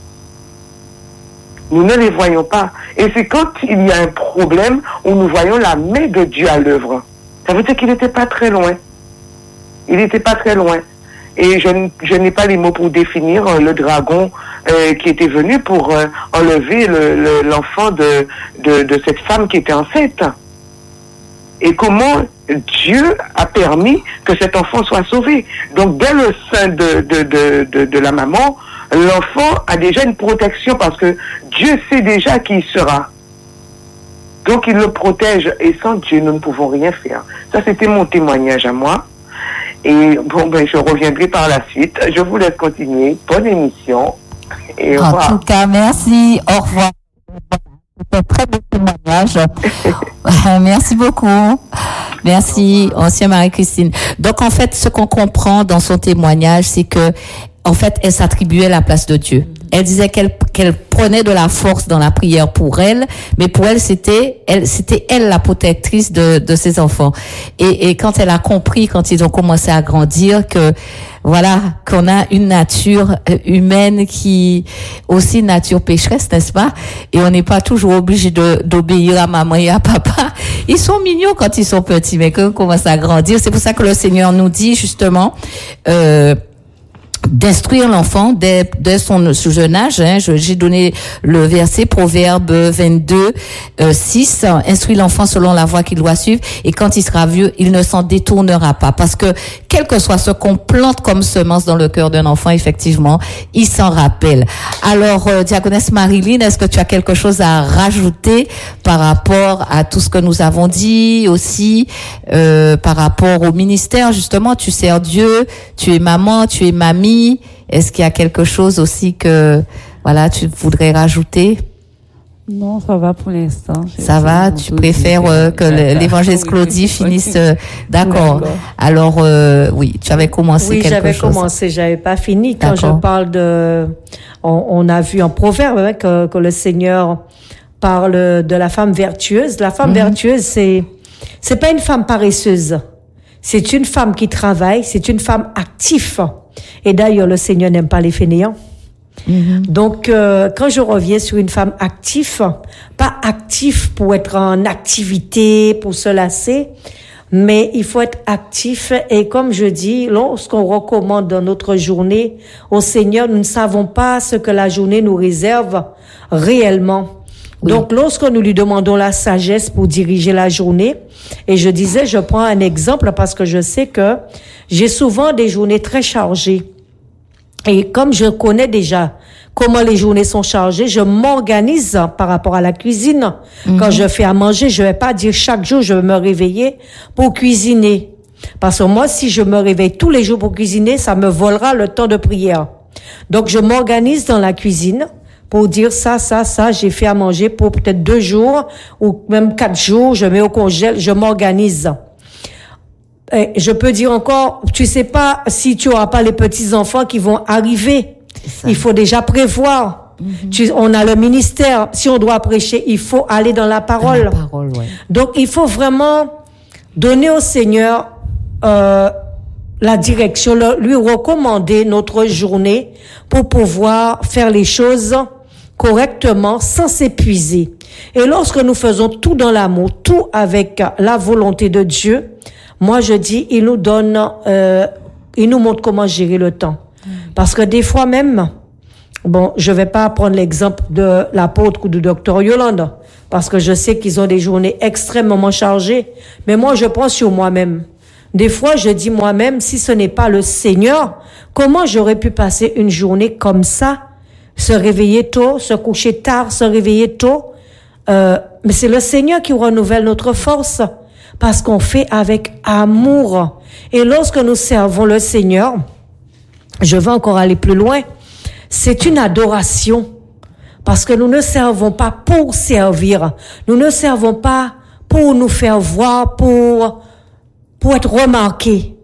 Nous ne les voyons pas. Et c'est quand il y a un problème où nous voyons la main de Dieu à l'œuvre. Ça veut dire qu'il n'était pas très loin. Il n'était pas très loin. Et je, je n'ai pas les mots pour définir euh, le dragon euh, qui était venu pour euh, enlever le, le, l'enfant de, de, de cette femme qui était enceinte. Et comment Dieu a permis que cet enfant soit sauvé. Donc, dès le sein de, de, de, de, de la maman, l'enfant a déjà une protection parce que Dieu sait déjà qui il sera. Donc, il le protège. Et sans Dieu, nous ne pouvons rien faire. Ça, c'était mon témoignage à moi. Et bon, ben, je reviendrai par la suite. Je vous laisse continuer. Bonne émission. Et en voilà. tout cas, merci. Au revoir. C'était un très beau témoignage. Merci beaucoup. Merci, ancienne Marie-Christine. Donc, en fait, ce qu'on comprend dans son témoignage, c'est que, en fait, elle s'attribuait la place de Dieu. Elle disait qu'elle, qu'elle prenait de la force dans la prière pour elle, mais pour elle, c'était elle, c'était elle la protectrice de, de ses enfants. Et, et quand elle a compris, quand ils ont commencé à grandir, que, voilà, qu'on a une nature humaine qui, aussi nature pécheresse, n'est-ce pas? Et on n'est pas toujours obligé de, d'obéir à maman et à papa. Ils sont mignons quand ils sont petits, mais quand on commence à grandir, c'est pour ça que le Seigneur nous dit, justement, euh, d'instruire l'enfant dès, dès son jeune âge. Hein. Je, j'ai donné le verset Proverbe vingt-deux, euh, six. Instruis l'enfant selon la voie qu'il doit suivre, et quand il sera vieux, il ne s'en détournera pas. Parce que quel que soit ce qu'on plante comme semence dans le cœur d'un enfant, effectivement, il s'en rappelle. Alors, euh, diaconesse Marilyn, est-ce que tu as quelque chose à rajouter par rapport à tout ce que nous avons dit aussi, euh, par rapport au ministère, justement? Tu sers Dieu, tu es maman, tu es mamie. Est-ce qu'il y a quelque chose aussi que, voilà, tu voudrais rajouter? Non, ça va pour l'instant. Ça va, tu préfères euh, que le, l'évangéliste Claudie finisse, euh, d'accord. d'accord. Alors, euh, oui, tu avais commencé oui, quelque chose. Oui, j'avais commencé, j'avais pas fini. Quand d'accord. je parle de, on, on a vu en Proverbe hein, que, que le Seigneur parle de la femme vertueuse. La femme mm-hmm. vertueuse, c'est, c'est pas une femme paresseuse. C'est une femme qui travaille, c'est une femme active. Et d'ailleurs, le Seigneur n'aime pas les fainéants. Mm-hmm. Donc, euh, quand je reviens sur une femme active, pas active pour être en activité, pour se lasser, mais il faut être actif. Et comme je dis, lorsqu'on recommande dans notre journée au Seigneur, nous ne savons pas ce que la journée nous réserve réellement. Oui. Donc, lorsque nous lui demandons la sagesse pour diriger la journée, et je disais, je prends un exemple parce que je sais que j'ai souvent des journées très chargées. Et comme je connais déjà comment les journées sont chargées, je m'organise par rapport à la cuisine. Mm-hmm. Quand je fais à manger, je vais pas dire chaque jour je vais me réveiller pour cuisiner. Parce que moi, si je me réveille tous les jours pour cuisiner, ça me volera le temps de prière. Donc, je m'organise dans la cuisine pour dire ça, ça, ça, j'ai fait à manger pour peut-être deux jours ou même quatre jours, je mets au congèle, je m'organise. Et je peux dire encore, tu sais pas si tu auras pas les petits-enfants qui vont arriver. Il faut déjà prévoir. Mm-hmm. Tu, on a le ministère. Si on doit prêcher, il faut aller dans la parole. Dans la parole, ouais. Donc, il faut vraiment donner au Seigneur euh, la direction, le, lui recommander notre journée pour pouvoir faire les choses correctement sans s'épuiser. Et lorsque nous faisons tout dans l'amour, tout avec la volonté de Dieu, moi je dis, il nous donne, euh, il nous montre comment gérer le temps. Parce que des fois même, bon, je vais pas prendre l'exemple de l'apôtre ou du docteur Yolande, parce que je sais qu'ils ont des journées extrêmement chargées, mais moi je prends sur moi-même. Des fois, je dis moi-même, si ce n'est pas le Seigneur, comment j'aurais pu passer une journée comme ça, se réveiller tôt, se coucher tard, se réveiller tôt. Euh, mais c'est le Seigneur qui renouvelle notre force, parce qu'on fait avec amour. Et lorsque nous servons le Seigneur, je vais encore aller plus loin, c'est une adoration, parce que nous ne servons pas pour servir, nous ne servons pas pour nous faire voir, pour pour être remarqués.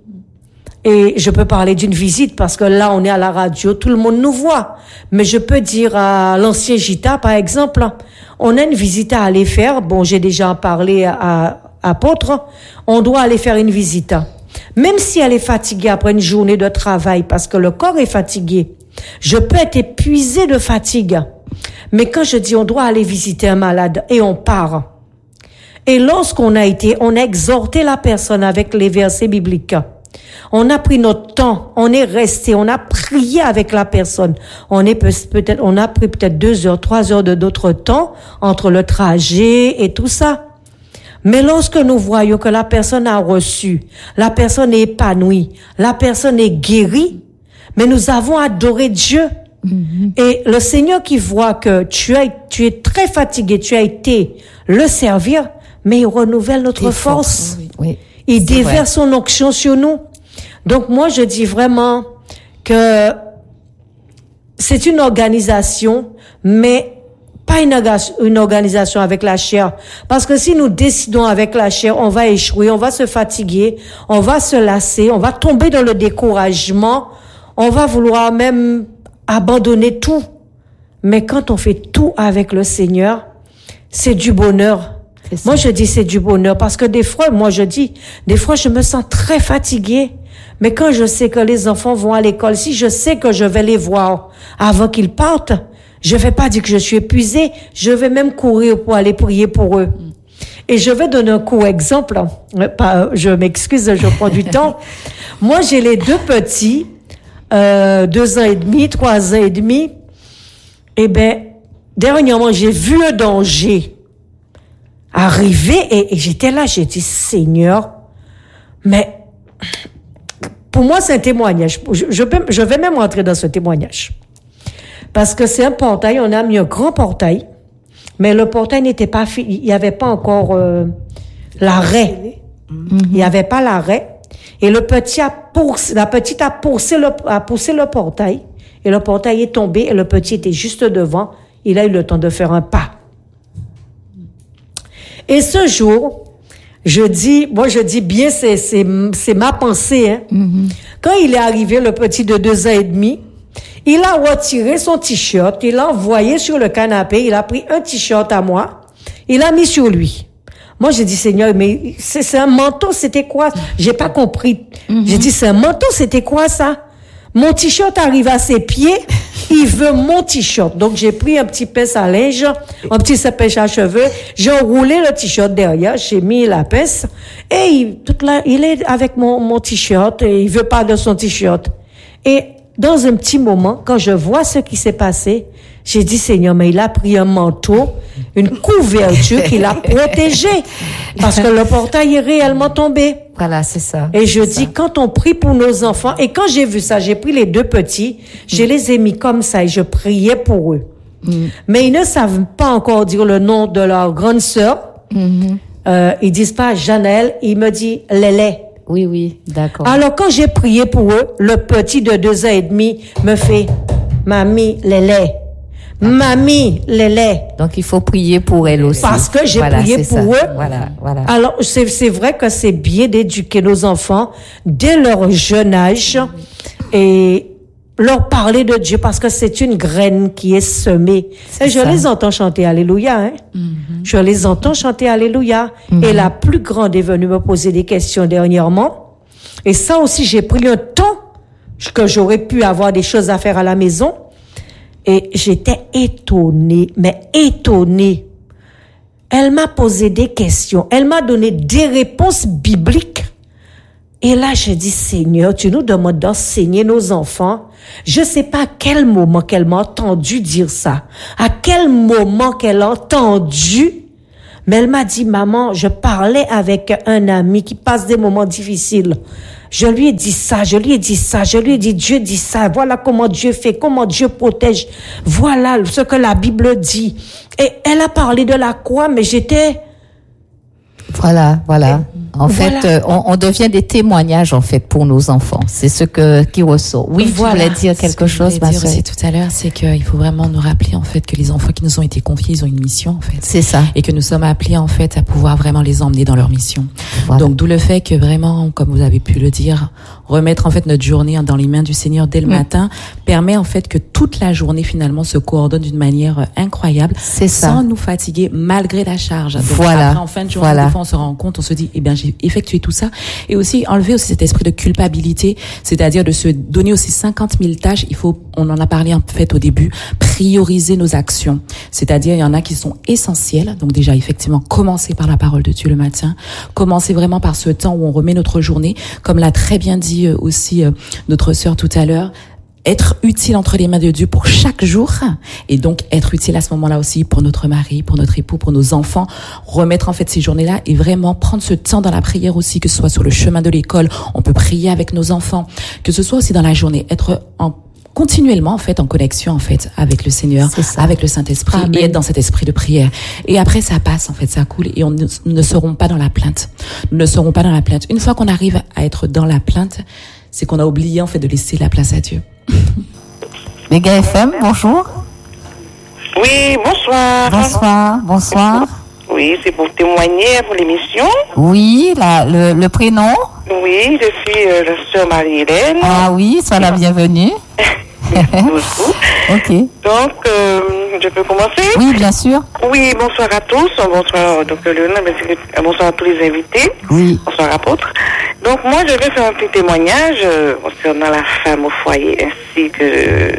Et je peux parler d'une visite, parce que là, on est à la radio, tout le monde nous voit. Mais je peux dire à l'ancien Gita, par exemple, on a une visite à aller faire. Bon, j'ai déjà parlé à, à Apôtre. On doit aller faire une visite. Même si elle est fatiguée après une journée de travail, parce que le corps est fatigué, je peux être épuisée de fatigue. Mais quand je dis on doit aller visiter un malade et on part, et lorsqu'on a été, on a exhorté la personne avec les versets bibliques. On a pris notre temps, on est resté, on a prié avec la personne. On est peut-être, on a pris peut-être deux heures, trois heures de notre temps entre le trajet et tout ça. Mais lorsque nous voyons que la personne a reçu, la personne est épanouie, la personne est guérie, mais nous avons adoré Dieu. Mm-hmm. Et le Seigneur qui voit que tu as, tu es très fatigué, tu as été le servir, mais il renouvelle notre Des force. Oui, oui. Il déverse son onction sur nous. Donc moi, je dis vraiment que c'est une organisation, mais pas une, une organisation avec la chair. Parce que si nous décidons avec la chair, on va échouer, on va se fatiguer, on va se lasser, on va tomber dans le découragement, on va vouloir même abandonner tout. Mais quand on fait tout avec le Seigneur, c'est du bonheur. Moi, je dis c'est du bonheur, parce que des fois, moi, je dis, des fois, je me sens très fatiguée. Mais quand je sais que les enfants vont à l'école, si je sais que je vais les voir avant qu'ils partent, je vais pas dire que je suis épuisée. Je vais même courir pour aller prier pour eux. Et je vais donner un court exemple. Je m'excuse, je prends du temps. Moi, j'ai les deux petits, euh, deux ans et demi, trois ans et demi. Eh ben, dernièrement, j'ai vu un danger arrivé et, et j'étais là, j'ai dit, Seigneur, mais pour moi, c'est un témoignage. Je, je, peux, je vais même rentrer dans ce témoignage. Parce que c'est un portail, on a mis un grand portail, mais le portail n'était pas fini, il n'y avait pas encore euh, l'arrêt. Mm-hmm. Il n'y avait pas l'arrêt. Et le petit a poussé, la petite a poussé, le, a poussé le portail, et le portail est tombé, et le petit était juste devant. Il a eu le temps de faire un pas. Et ce jour, je dis, moi je dis bien, c'est, c'est, c'est ma pensée, hein. Mm-hmm. Quand il est arrivé, le petit de deux ans et demi, il a retiré son t-shirt, il l'a envoyé sur le canapé, il a pris un t-shirt à moi, il l'a mis sur lui. Moi, j'ai dit, Seigneur, mais c'est, c'est un manteau, c'était quoi? J'ai pas compris. Mm-hmm. J'ai dit, c'est un manteau, c'était quoi ça? Mon t-shirt arrive à ses pieds, il veut mon t-shirt. Donc, j'ai pris un petit pince à linge, un petit pince à cheveux, j'ai enroulé le t-shirt derrière, j'ai mis la pince, et il, toute la, il est avec mon, mon t-shirt, et il veut pas de son t-shirt. Et dans un petit moment, quand je vois ce qui s'est passé, j'ai dit, Seigneur, mais il a pris un manteau, une couverture qui l'a protégé, parce que le portail est réellement tombé. Voilà, c'est ça. Et je dis, ça. Quand on prie pour nos enfants, et quand j'ai vu ça, j'ai pris les deux petits, mm. je les ai mis comme ça, et je priais pour eux. Mm. Mais ils ne savent pas encore dire le nom de leur grande sœur. Mm-hmm. Euh, ils disent pas Janelle, il me dit Lélé. Oui, oui, d'accord. Alors, quand j'ai prié pour eux, le petit de deux ans et demi me fait, Mamie, Lélé. Mamie, Lélé. Donc, il faut prier pour elle aussi. Parce que j'ai voilà, prié pour ça. eux. Voilà, voilà. Alors, c'est, c'est vrai que c'est bien d'éduquer nos enfants dès leur jeune âge et leur parler de Dieu, parce que c'est une graine qui est semée. C'est et je ça. les entends chanter Alléluia, hein. Mm-hmm. Je les entends chanter Alléluia. Mm-hmm. Et la plus grande est venue me poser des questions dernièrement. Et ça aussi, j'ai pris un temps que j'aurais pu avoir des choses à faire à la maison. Et j'étais étonnée, mais étonnée. Elle m'a posé des questions. Elle m'a donné des réponses bibliques. Et là, je dis, Seigneur, tu nous demandes d'enseigner nos enfants. Je sais pas à quel moment qu'elle m'a entendu dire ça. À quel moment qu'elle a entendu. Mais elle m'a dit, maman, je parlais avec un ami qui passe des moments difficiles. Je lui ai dit ça, je lui ai dit ça, je lui ai dit, Dieu dit ça. Voilà comment Dieu fait, comment Dieu protège. Voilà ce que la Bible dit. Et elle a parlé de la croix, mais j'étais... Voilà, voilà. En Voilà. fait, euh, on, on devient des témoignages en fait pour nos enfants. C'est ce que qui ressort. Oui, Voilà. tu voulais dire Ce quelque que je chose, voulais ma dire sœur. aussi tout à l'heure, c'est qu'il faut vraiment nous rappeler en fait que les enfants qui nous ont été confiés, ils ont une mission en fait. C'est ça. Et que nous sommes appelés en fait à pouvoir vraiment les emmener dans leur mission. Voilà. Donc d'où le fait que vraiment, comme vous avez pu le dire, remettre en fait notre journée dans les mains du Seigneur dès le Mm. matin permet en fait que toute la journée finalement se coordonne d'une manière euh, incroyable, C'est ça. sans nous fatiguer malgré la charge. Donc Voilà. après en fin de journée, Voilà. des fois on se rend compte, on se dit eh bien j'ai effectué tout ça, et aussi enlever aussi cet esprit de culpabilité, c'est-à-dire de se donner aussi cinquante mille tâches. Il faut, on en a parlé en fait au début, prioriser nos actions. C'est-à-dire il y en a qui sont essentielles. Donc déjà effectivement commencer par la parole de Dieu le matin, commencer vraiment par ce temps où on remet notre journée, comme l'a très bien dit euh, aussi euh, notre sœur tout à l'heure. Être utile entre les mains de Dieu pour chaque jour, et donc être utile à ce moment-là aussi pour notre mari, pour notre époux, pour nos enfants, remettre en fait ces journées-là et vraiment prendre ce temps dans la prière aussi, que ce soit sur le chemin de l'école, on peut prier avec nos enfants, que ce soit aussi dans la journée, être en continuellement en fait en connexion en fait avec le Seigneur, C'est ça. avec le Saint-Esprit, Amen. et être dans cet esprit de prière. Et après ça passe en fait, ça coule, et on ne, nous ne serons pas dans la plainte. Nous ne serons pas dans la plainte. Une fois qu'on arrive à être dans la plainte, c'est qu'on a oublié en fait de laisser la place à Dieu. Méga F M, bonjour. Oui, bonsoir. Bonsoir, bonsoir. Oui, c'est pour témoigner pour l'émission. Oui, la, le, le prénom. Oui, je suis euh, la sœur Marie-Hélène. Ah oui, sois la bienvenue. Merci beaucoup. Ok. Donc, euh, je peux commencer? Oui, bien sûr. Oui, bonsoir à tous. Bonsoir, docteur Léonard. Bonsoir à tous les invités. Oui. Bonsoir, apôtre. Donc, moi, je vais faire un petit témoignage euh, concernant la femme au foyer ainsi que,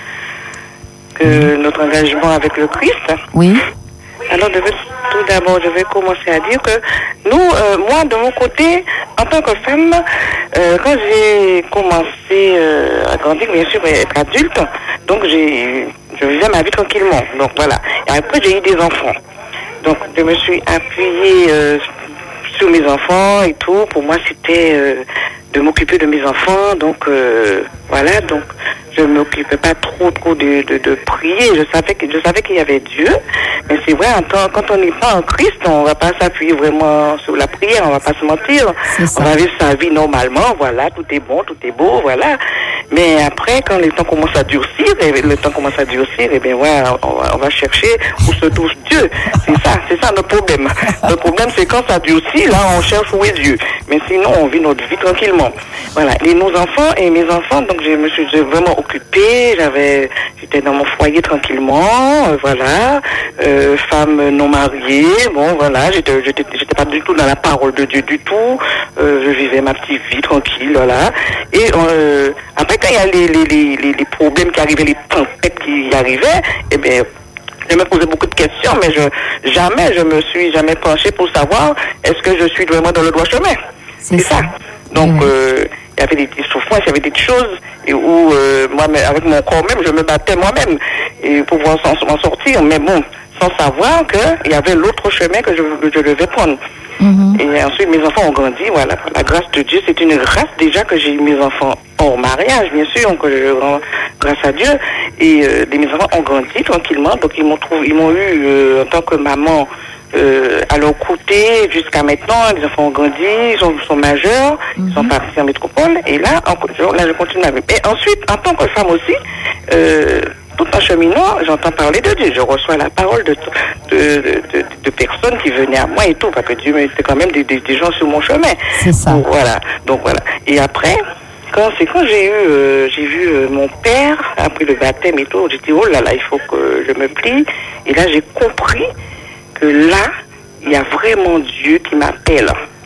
que notre engagement avec le Christ. Oui. Alors, je vais, tout d'abord, je vais commencer à dire que nous, euh, moi, de mon côté, en tant que femme, euh, quand j'ai commencé euh, à grandir, bien sûr, être adulte, donc j'ai, je vivais ma vie tranquillement. Donc voilà. Et après, j'ai eu des enfants. Donc, je me suis appuyée euh, sur mes enfants et tout. Pour moi, c'était euh, de m'occuper de mes enfants. Donc, euh, voilà. Donc, je ne m'occupais pas trop, trop de, de, de prier. Je savais que, je savais qu'il y avait Dieu. Mais c'est vrai, en tant, quand on n'est pas en Christ, on ne va pas s'appuyer vraiment sur la prière. On ne va pas se mentir. C'est ça. On va vivre sa vie normalement. Voilà, tout est bon, tout est beau, voilà. Mais après, quand le temps commence à durcir, et le temps commence à durcir, et bien, ouais, on va, on va chercher où se trouve Dieu. C'est ça, c'est ça notre problème. Le problème, c'est quand ça durcit, là, on cherche où est Dieu. Mais sinon, on vit notre vie tranquillement. Voilà. Et nos enfants et mes enfants, donc, je me suis vraiment occupée. J'avais, j'étais dans mon foyer tranquillement, euh, voilà. Euh, femme non mariée, bon, voilà. J'étais, j'étais, j'étais pas du tout dans la parole de Dieu du tout. Euh, je vivais ma petite vie tranquille, voilà. Et, euh, après, quand il y a les, les, les, les, les problèmes qui arrivaient, les tempêtes qui arrivaient, eh bien, je me posais beaucoup de questions, mais je, jamais, je me suis jamais penchée pour savoir est-ce que je suis vraiment dans le droit chemin. C'est C'est ça. ça. Donc, Oui. euh, il y avait des, des souffrances, il y avait des choses et où, euh, moi, avec mon corps même, je me battais moi-même et pour pouvoir s'en, m'en sortir. Mais bon, sans savoir qu'il y avait l'autre chemin que je, que je devais prendre. Mhm. Et ensuite, mes enfants ont grandi, voilà, par la grâce de Dieu. C'est une grâce déjà que j'ai eu mes enfants hors mariage, bien sûr, que je rends grâce à Dieu. Et euh, mes enfants ont grandi tranquillement, donc ils m'ont trouvé, ils m'ont eu euh, en tant que maman euh, à leur côté jusqu'à maintenant. Les enfants ont grandi, ils sont, sont majeurs, ils sont partis en métropole. Et là, en, là, je continue à vivre. Et ensuite, en tant que femme aussi, euh, tout en cheminant, j'entends parler de Dieu. Je reçois la parole de, de, de, de, de personnes qui venaient à moi et tout, parce que Dieu mettait quand même des, des, des gens sur mon chemin. C'est ça. Donc, voilà. Donc voilà. Et après, quand c'est quand j'ai eu, euh, j'ai vu euh, mon père après le baptême et tout, j'ai dit oh là là, il faut que je me plie. Et là, j'ai compris que là, il y a vraiment Dieu qui m'appelle.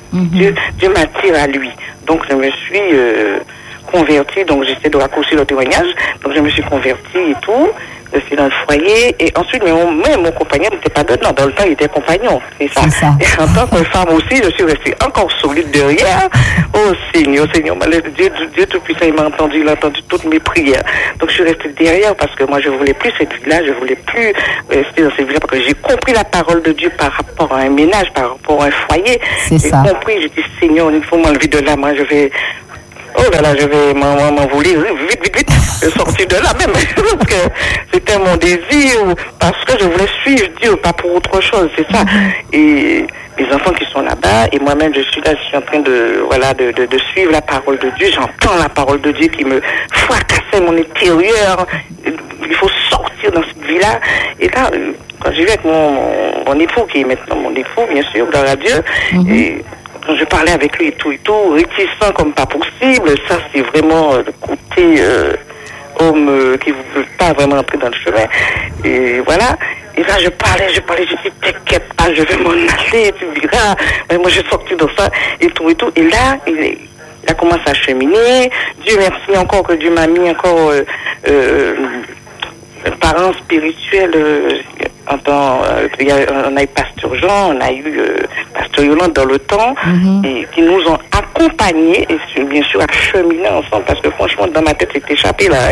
Mm-hmm. Dieu, Dieu m'attire à lui. Donc je me suis euh, convertie, donc j'essaie de raccourcir le témoignage, donc je me suis convertie et tout. Je suis dans le foyer, et ensuite, mais mon, même mon compagnon n'était pas dedans. Dans le temps, il était compagnon. C'est ça. C'est ça. Et en tant que femme aussi, je suis restée encore solide derrière. Oh Seigneur, Seigneur, Dieu, Dieu Tout-Puissant, il m'a entendu, il a entendu toutes mes prières. Donc, je suis restée derrière parce que moi, je voulais plus cette vie-là, je voulais plus rester dans cette vie-là parce que j'ai compris la parole de Dieu par rapport à un ménage, par rapport à un foyer. C'est j'ai ça. compris, j'ai dit, Seigneur, il faut m'enlever de là, moi, je vais... Oh là là, je vais m'envoler vite, vite, vite, sortir de là même, parce que c'était mon désir, parce que je voulais suivre Dieu, pas pour autre chose, c'est ça. Et les enfants qui sont là-bas, et moi-même je suis là, je suis en train de, voilà, de, de, de suivre la parole de Dieu, j'entends la parole de Dieu qui me fracassait mon intérieur, il faut sortir dans cette vie-là. Et là, quand j'ai vu avec mon, mon, mon époux, qui est maintenant mon époux, bien sûr, dans la Dieu, mm-hmm. et je parlais avec lui et tout et tout, réticent comme pas possible. Ça, c'est vraiment euh, le côté euh, homme euh, qui ne veut pas vraiment entrer dans le chemin. Et voilà. Et là, je parlais, je parlais, je dis, t'inquiète pas, je vais m'en aller, tu verras. Et moi, j'ai sorti dans ça et tout et tout. Et là, il, il a commencé à cheminer. Dieu merci encore que Dieu m'a mis encore euh, euh, un parent spirituel. Euh, En temps, euh, y a, on a eu Pasteur Jean, on a eu euh, Pasteur Yolande dans le temps, mm-hmm. et qui nous ont accompagnés et bien sûr à cheminer ensemble parce que franchement dans ma tête c'est échappé là. Hein.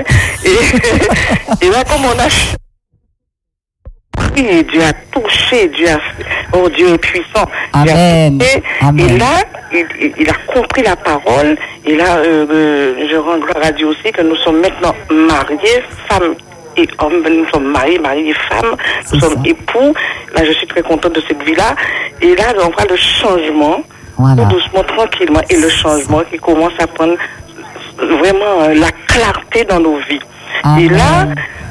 Et, et là comme on a prié, Dieu a touché, Dieu a, oh Dieu est puissant. Amen. Dieu a touché, Amen. Et là il, il a compris la parole. Et là euh, euh, je rends gloire à Dieu aussi que nous sommes maintenant mariés, femmes. Et hommes, nous sommes mariés, mariés et femmes, nous sommes époux. Là, je suis très contente de cette vie-là. Et là, on voit le changement, voilà. Tout doucement, tranquillement, et le changement qui commence à prendre vraiment euh, la clarté dans nos vies. Amen. Et là,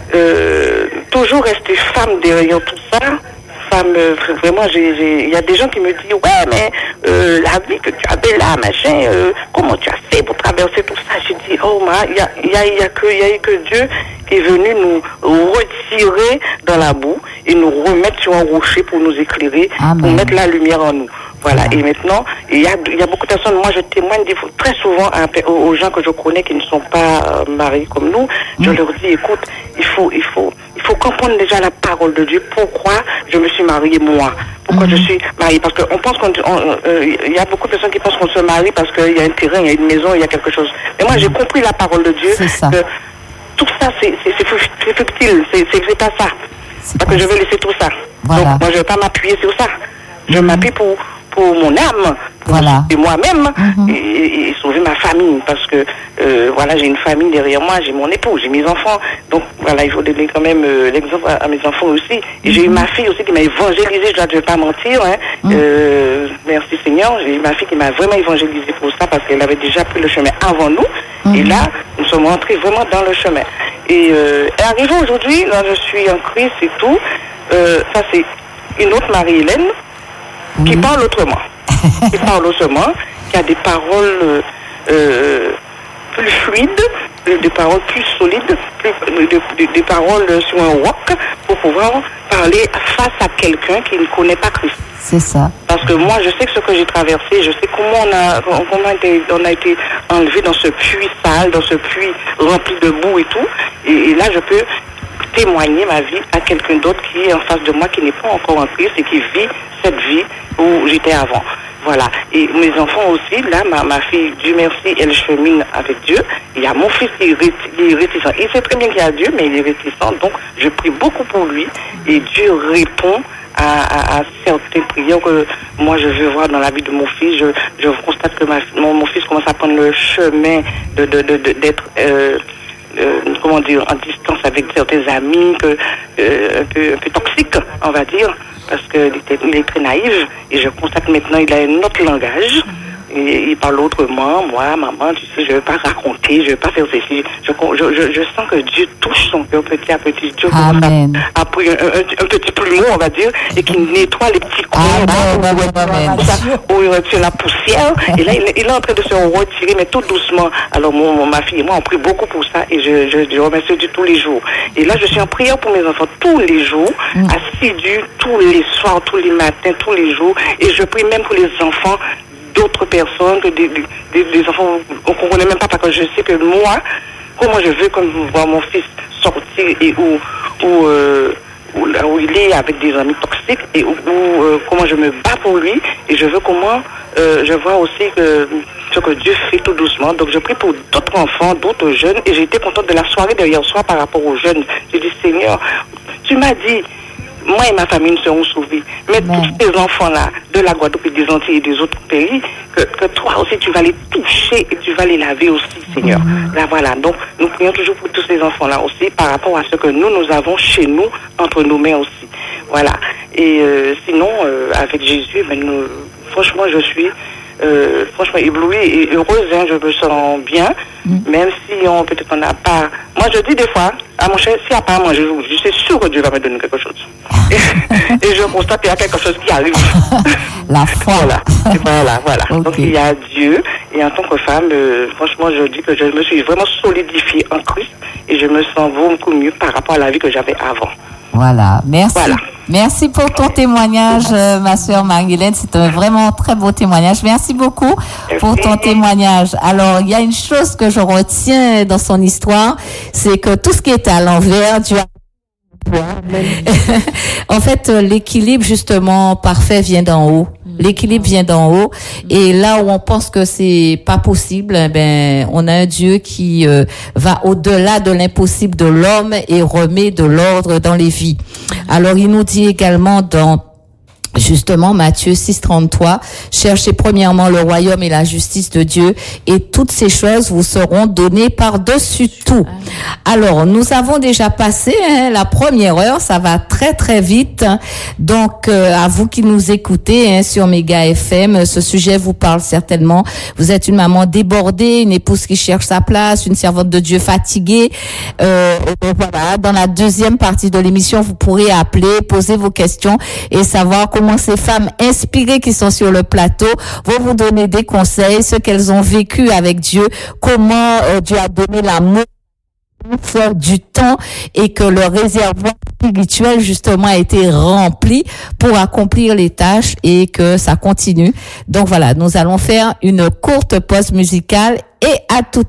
euh, toujours rester femme derrière tout ça. Femme, euh, vraiment, il y a des gens qui me disent, ouais, mais euh, la vie que tu avais là, machin, euh, comment tu as fait pour traverser tout ça? J'ai dit, oh, il y a, y, a, y, a que, y a que Dieu qui est venu nous retirer dans la boue et nous remettre sur un rocher pour nous éclairer, Amen. Pour mettre la lumière en nous. Voilà. Amen. Et maintenant, il y a, y a beaucoup de personnes, moi je témoigne très souvent à, aux gens que je connais qui ne sont pas mariés comme nous, mmh. je leur dis, écoute, il faut, il faut, il faut comprendre déjà la parole de Dieu. Pourquoi je me suis mariée moi? Pourquoi mmh. je suis mariée? Parce qu'on pense qu'on, il euh, y a beaucoup de personnes qui pensent qu'on se marie parce qu'il y a un terrain, il y a une maison, il y a quelque chose. Mais moi, mmh. j'ai compris la parole de Dieu. C'est ça. Que tout ça, c'est, c'est, c'est, c'est futile. C'est, c'est, c'est pas ça. C'est parce pas que je vais laisser tout ça. Voilà. Donc, moi, je ne vais pas m'appuyer sur ça. Je mmh. m'appuie pour, pour mon âme, pour voilà. et moi-même, mmh. et, et, et sauver ma famille. Parce que, euh, voilà, j'ai une famille derrière moi, j'ai mon époux, j'ai mes enfants. Donc, voilà, il faut donner quand même euh, l'exemple à, à mes enfants aussi. Et mmh. j'ai eu ma fille aussi qui m'a évangélisée, je ne vais pas mentir. Hein. Mmh. Euh, merci Seigneur. J'ai eu ma fille qui m'a vraiment évangélisée pour ça, parce qu'elle avait déjà pris le chemin avant nous. Mmh. Et là, nous sommes rentrés vraiment dans le chemin. Et, euh, et arrivé aujourd'hui, là, je suis en Christ et tout. Euh, ça, c'est une autre Marie-Hélène qui mmh. parle autrement. qui parle autrement, qui a des paroles euh, euh, plus fluides, des paroles plus solides, plus, des, des, des paroles sur un roc pour pouvoir parler face à quelqu'un qui ne connaît pas Christ. C'est ça. Parce que moi, je sais que ce que j'ai traversé, je sais comment on a, comment on a, été, on a été enlevé dans ce puits sale, dans ce puits rempli de boue et tout. Et, et là, je peux témoigner ma vie à quelqu'un d'autre qui est en face de moi, qui n'est pas encore en Christ et qui vit cette vie où j'étais avant. Voilà. Et mes enfants aussi, là, ma, ma fille, Dieu merci, elle chemine avec Dieu. Il y a mon fils qui est, réti, il est réticent. Il sait très bien qu'il y a Dieu, mais il est réticent. Donc, je prie beaucoup pour lui. Et Dieu répond à, à, à certaines prières que moi, je veux voir dans la vie de mon fils. Je, je constate que ma, mon, mon fils commence à prendre le chemin de, de, de, de, d'être... Euh, Euh, comment dire, en distance avec certains amis, que, euh, un, peu, un peu toxiques, on va dire, parce qu'il il est très naïf, et je constate maintenant qu'il a un autre langage, et il parle autrement. Moi, maman, tu sais, je ne veux pas raconter, je ne veux pas faire ceci. Je, je, je, je sens que Dieu touche son cœur petit à petit. Dieu commence à, à prendre un, un, un petit plumeau, on va dire, et qui nettoie les petits coins, où il retire la poussière. Et là, il, il est en train de se retirer, mais tout doucement. Alors, mon, ma fille et moi, on prie beaucoup pour ça, et je, je, je remercie Dieu tous les jours. Et là, je suis en prière pour mes enfants tous les jours, mm. assidus, tous les soirs, tous les matins, tous les jours. Et je prie même pour les enfants d'autres personnes, que des, des, des enfants qu'on ne connaît même pas, parce que je sais que moi, comment je veux comme voir mon fils sortir et où, où, euh, où, où il est avec des amis toxiques et où, où euh, comment je me bats pour lui et je veux comment euh, je vois aussi que ce que Dieu fait tout doucement. Donc je prie pour d'autres enfants, d'autres jeunes et j'ai été contente de la soirée d'hier soir par rapport aux jeunes. J'ai dit Seigneur, tu m'as dit moi et ma famille nous serons sauvés. Mais bon. Tous ces enfants-là, de la Guadeloupe et des Antilles et des autres pays, que, que toi aussi tu vas les toucher et tu vas les laver aussi, Seigneur. Mm-hmm. Là voilà, donc nous prions toujours pour tous ces enfants-là aussi par rapport à ce que nous, nous avons chez nous, entre nos mains aussi. Voilà. Et euh, sinon, euh, avec Jésus, ben, nous, franchement, je suis euh, franchement éblouie et heureuse, hein, je me sens bien, mm. même si on peut-être on n'a pas... Moi, je dis des fois, à mon cher, s'il n'y a pas à manger, je, je suis sûr que Dieu va me donner quelque chose. et, et je constate qu'il y a quelque chose qui arrive. La foi. Voilà, et voilà, voilà. Okay. Donc, il y a Dieu. Et en tant que femme, euh, franchement, je dis que je me suis vraiment solidifiée en Christ et je me sens beaucoup mieux par rapport à la vie que j'avais avant. Voilà, merci. Voilà. Merci pour ton témoignage, euh, ma sœur Marie-Hélène. C'est un vraiment très beau témoignage. Merci beaucoup Merci. pour ton témoignage. Alors, il y a une chose que je retiens dans son histoire, c'est que tout ce qui est à l'envers, Dieu a... En fait, l'équilibre justement parfait vient d'en haut. L'équilibre vient d'en haut. Et là où on pense que c'est pas possible, ben, on a un Dieu qui euh, va au-delà de l'impossible de l'homme et remet de l'ordre dans les vies. Alors, il nous dit également dans justement, Matthieu six, trente-trois, cherchez premièrement le royaume et la justice de Dieu et toutes ces choses vous seront données par-dessus tout. Alors, nous avons déjà passé hein, la première heure, ça va très très vite. Donc, euh, à vous qui nous écoutez hein, sur Méga F M, ce sujet vous parle certainement. Vous êtes une maman débordée, une épouse qui cherche sa place, une servante de Dieu fatiguée. Euh, voilà, dans la deuxième partie de l'émission, vous pourrez appeler, poser vos questions et savoir comment ces femmes inspirées qui sont sur le plateau vont vous donner des conseils, ce qu'elles ont vécu avec Dieu, comment euh, Dieu a donné l'amour faire du temps et que le réservoir spirituel justement a été rempli pour accomplir les tâches et que ça continue. Donc voilà, nous allons faire une courte pause musicale et à tout